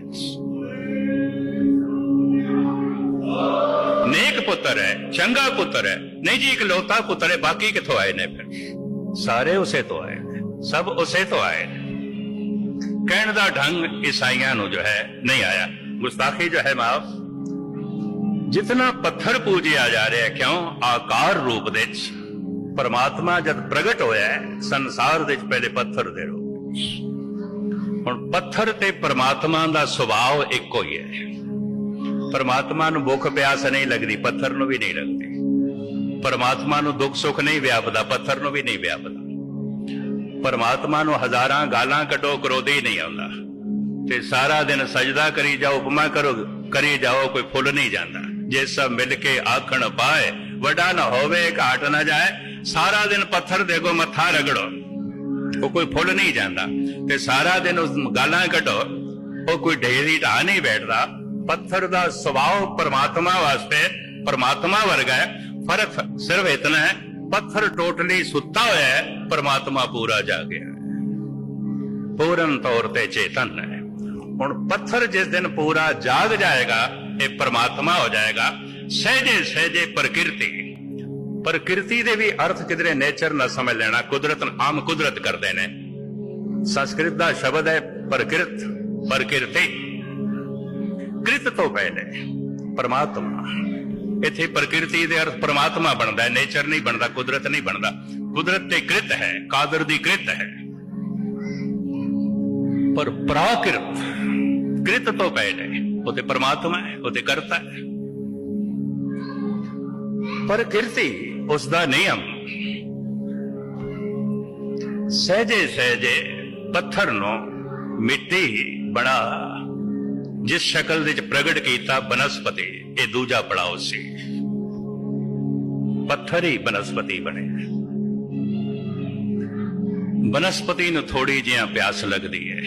नेक पुत्र है, चंगा पुत्र है, नहीं जी इकलौता पुत्र है, बाकी किथों आए ने? फिर सारे उसे तो आए ने, सब उसे तो आए ने। कहने दा ढंग ईसाइयां नूं जो है नहीं आया, गुस्ताखी जो है माफ। जितना पत्थर पूजिया जा रहा है, क्यों? आकार रूप दे परमात्मा जब प्रगट होया है संसार दे पहले पत्थर दे रूप। हुण पत्थर ते परमात्मा दा सुभाव इक्को ही है। परमात्मा नूं भुख प्यास नहीं लगती, पत्थर नूं भी नहीं लगती। परमात्मा नूं दुख सुख नहीं व्यापदा, पत्थर नूं भी नहीं व्यापदा। परमात्मा नूं हजारां गालां कड्डो क्रोधी नहीं आउंदा, ते सारा दिन सजदा करी जाओ, उपमा करो करी जाओ, कोई फुल नहीं जाता। जे सब मिलके आखण पाए, वडा न होवे घाट न जाए। सारा दिन पत्थर देखो मत्था रगड़ो, वो कोई फुल नहीं जाता, ते सारा दिन उस गालां कड्डो, वो कोई ढेरी ढा नहीं बैठता। पत्थर दा स्वभाव परमात्मा वास्ते परमात्मा वर्गा है। फर्क सिर्फ इतना है, पत्थर टोटली सुता हुआ है, परमात्मा पूरा जागया है, पूर्ण तौर पर चेतन है। हुण पत्थर जिस दिन पूरा जाग जाएगा ये परमात्मा हो जाएगा। सहजे सहजे प्रकृति, प्रकृति दे भी अर्थ किधरे नेचर न समझ लेना, कुदरत आम कुदरत करते ने। संस्कृत का शब्द है प्रकृत, प्रकृति, कृत तो पहले परमात्मा। इथे प्रकृति दे अर्थ परमात्मा बनता है, नेचर नहीं बनता, कुदरत नहीं बनता। कुदरत ते कृत है, कादर दी कृत है, पर प्राकृत कृत तो पहले वो ते परमात्मा है, वो ते करता है। प्रकृति उसका नियम। सहजे सहजे पत्थर नो मिट्टी बना, जिस शक्ल विच प्रगट किया बनस्पति, ये दूजा पड़ाव सी। पत्थर ही बनस्पति बने। बनस्पति नूं थोड़ी जिहा प्यास लगती है,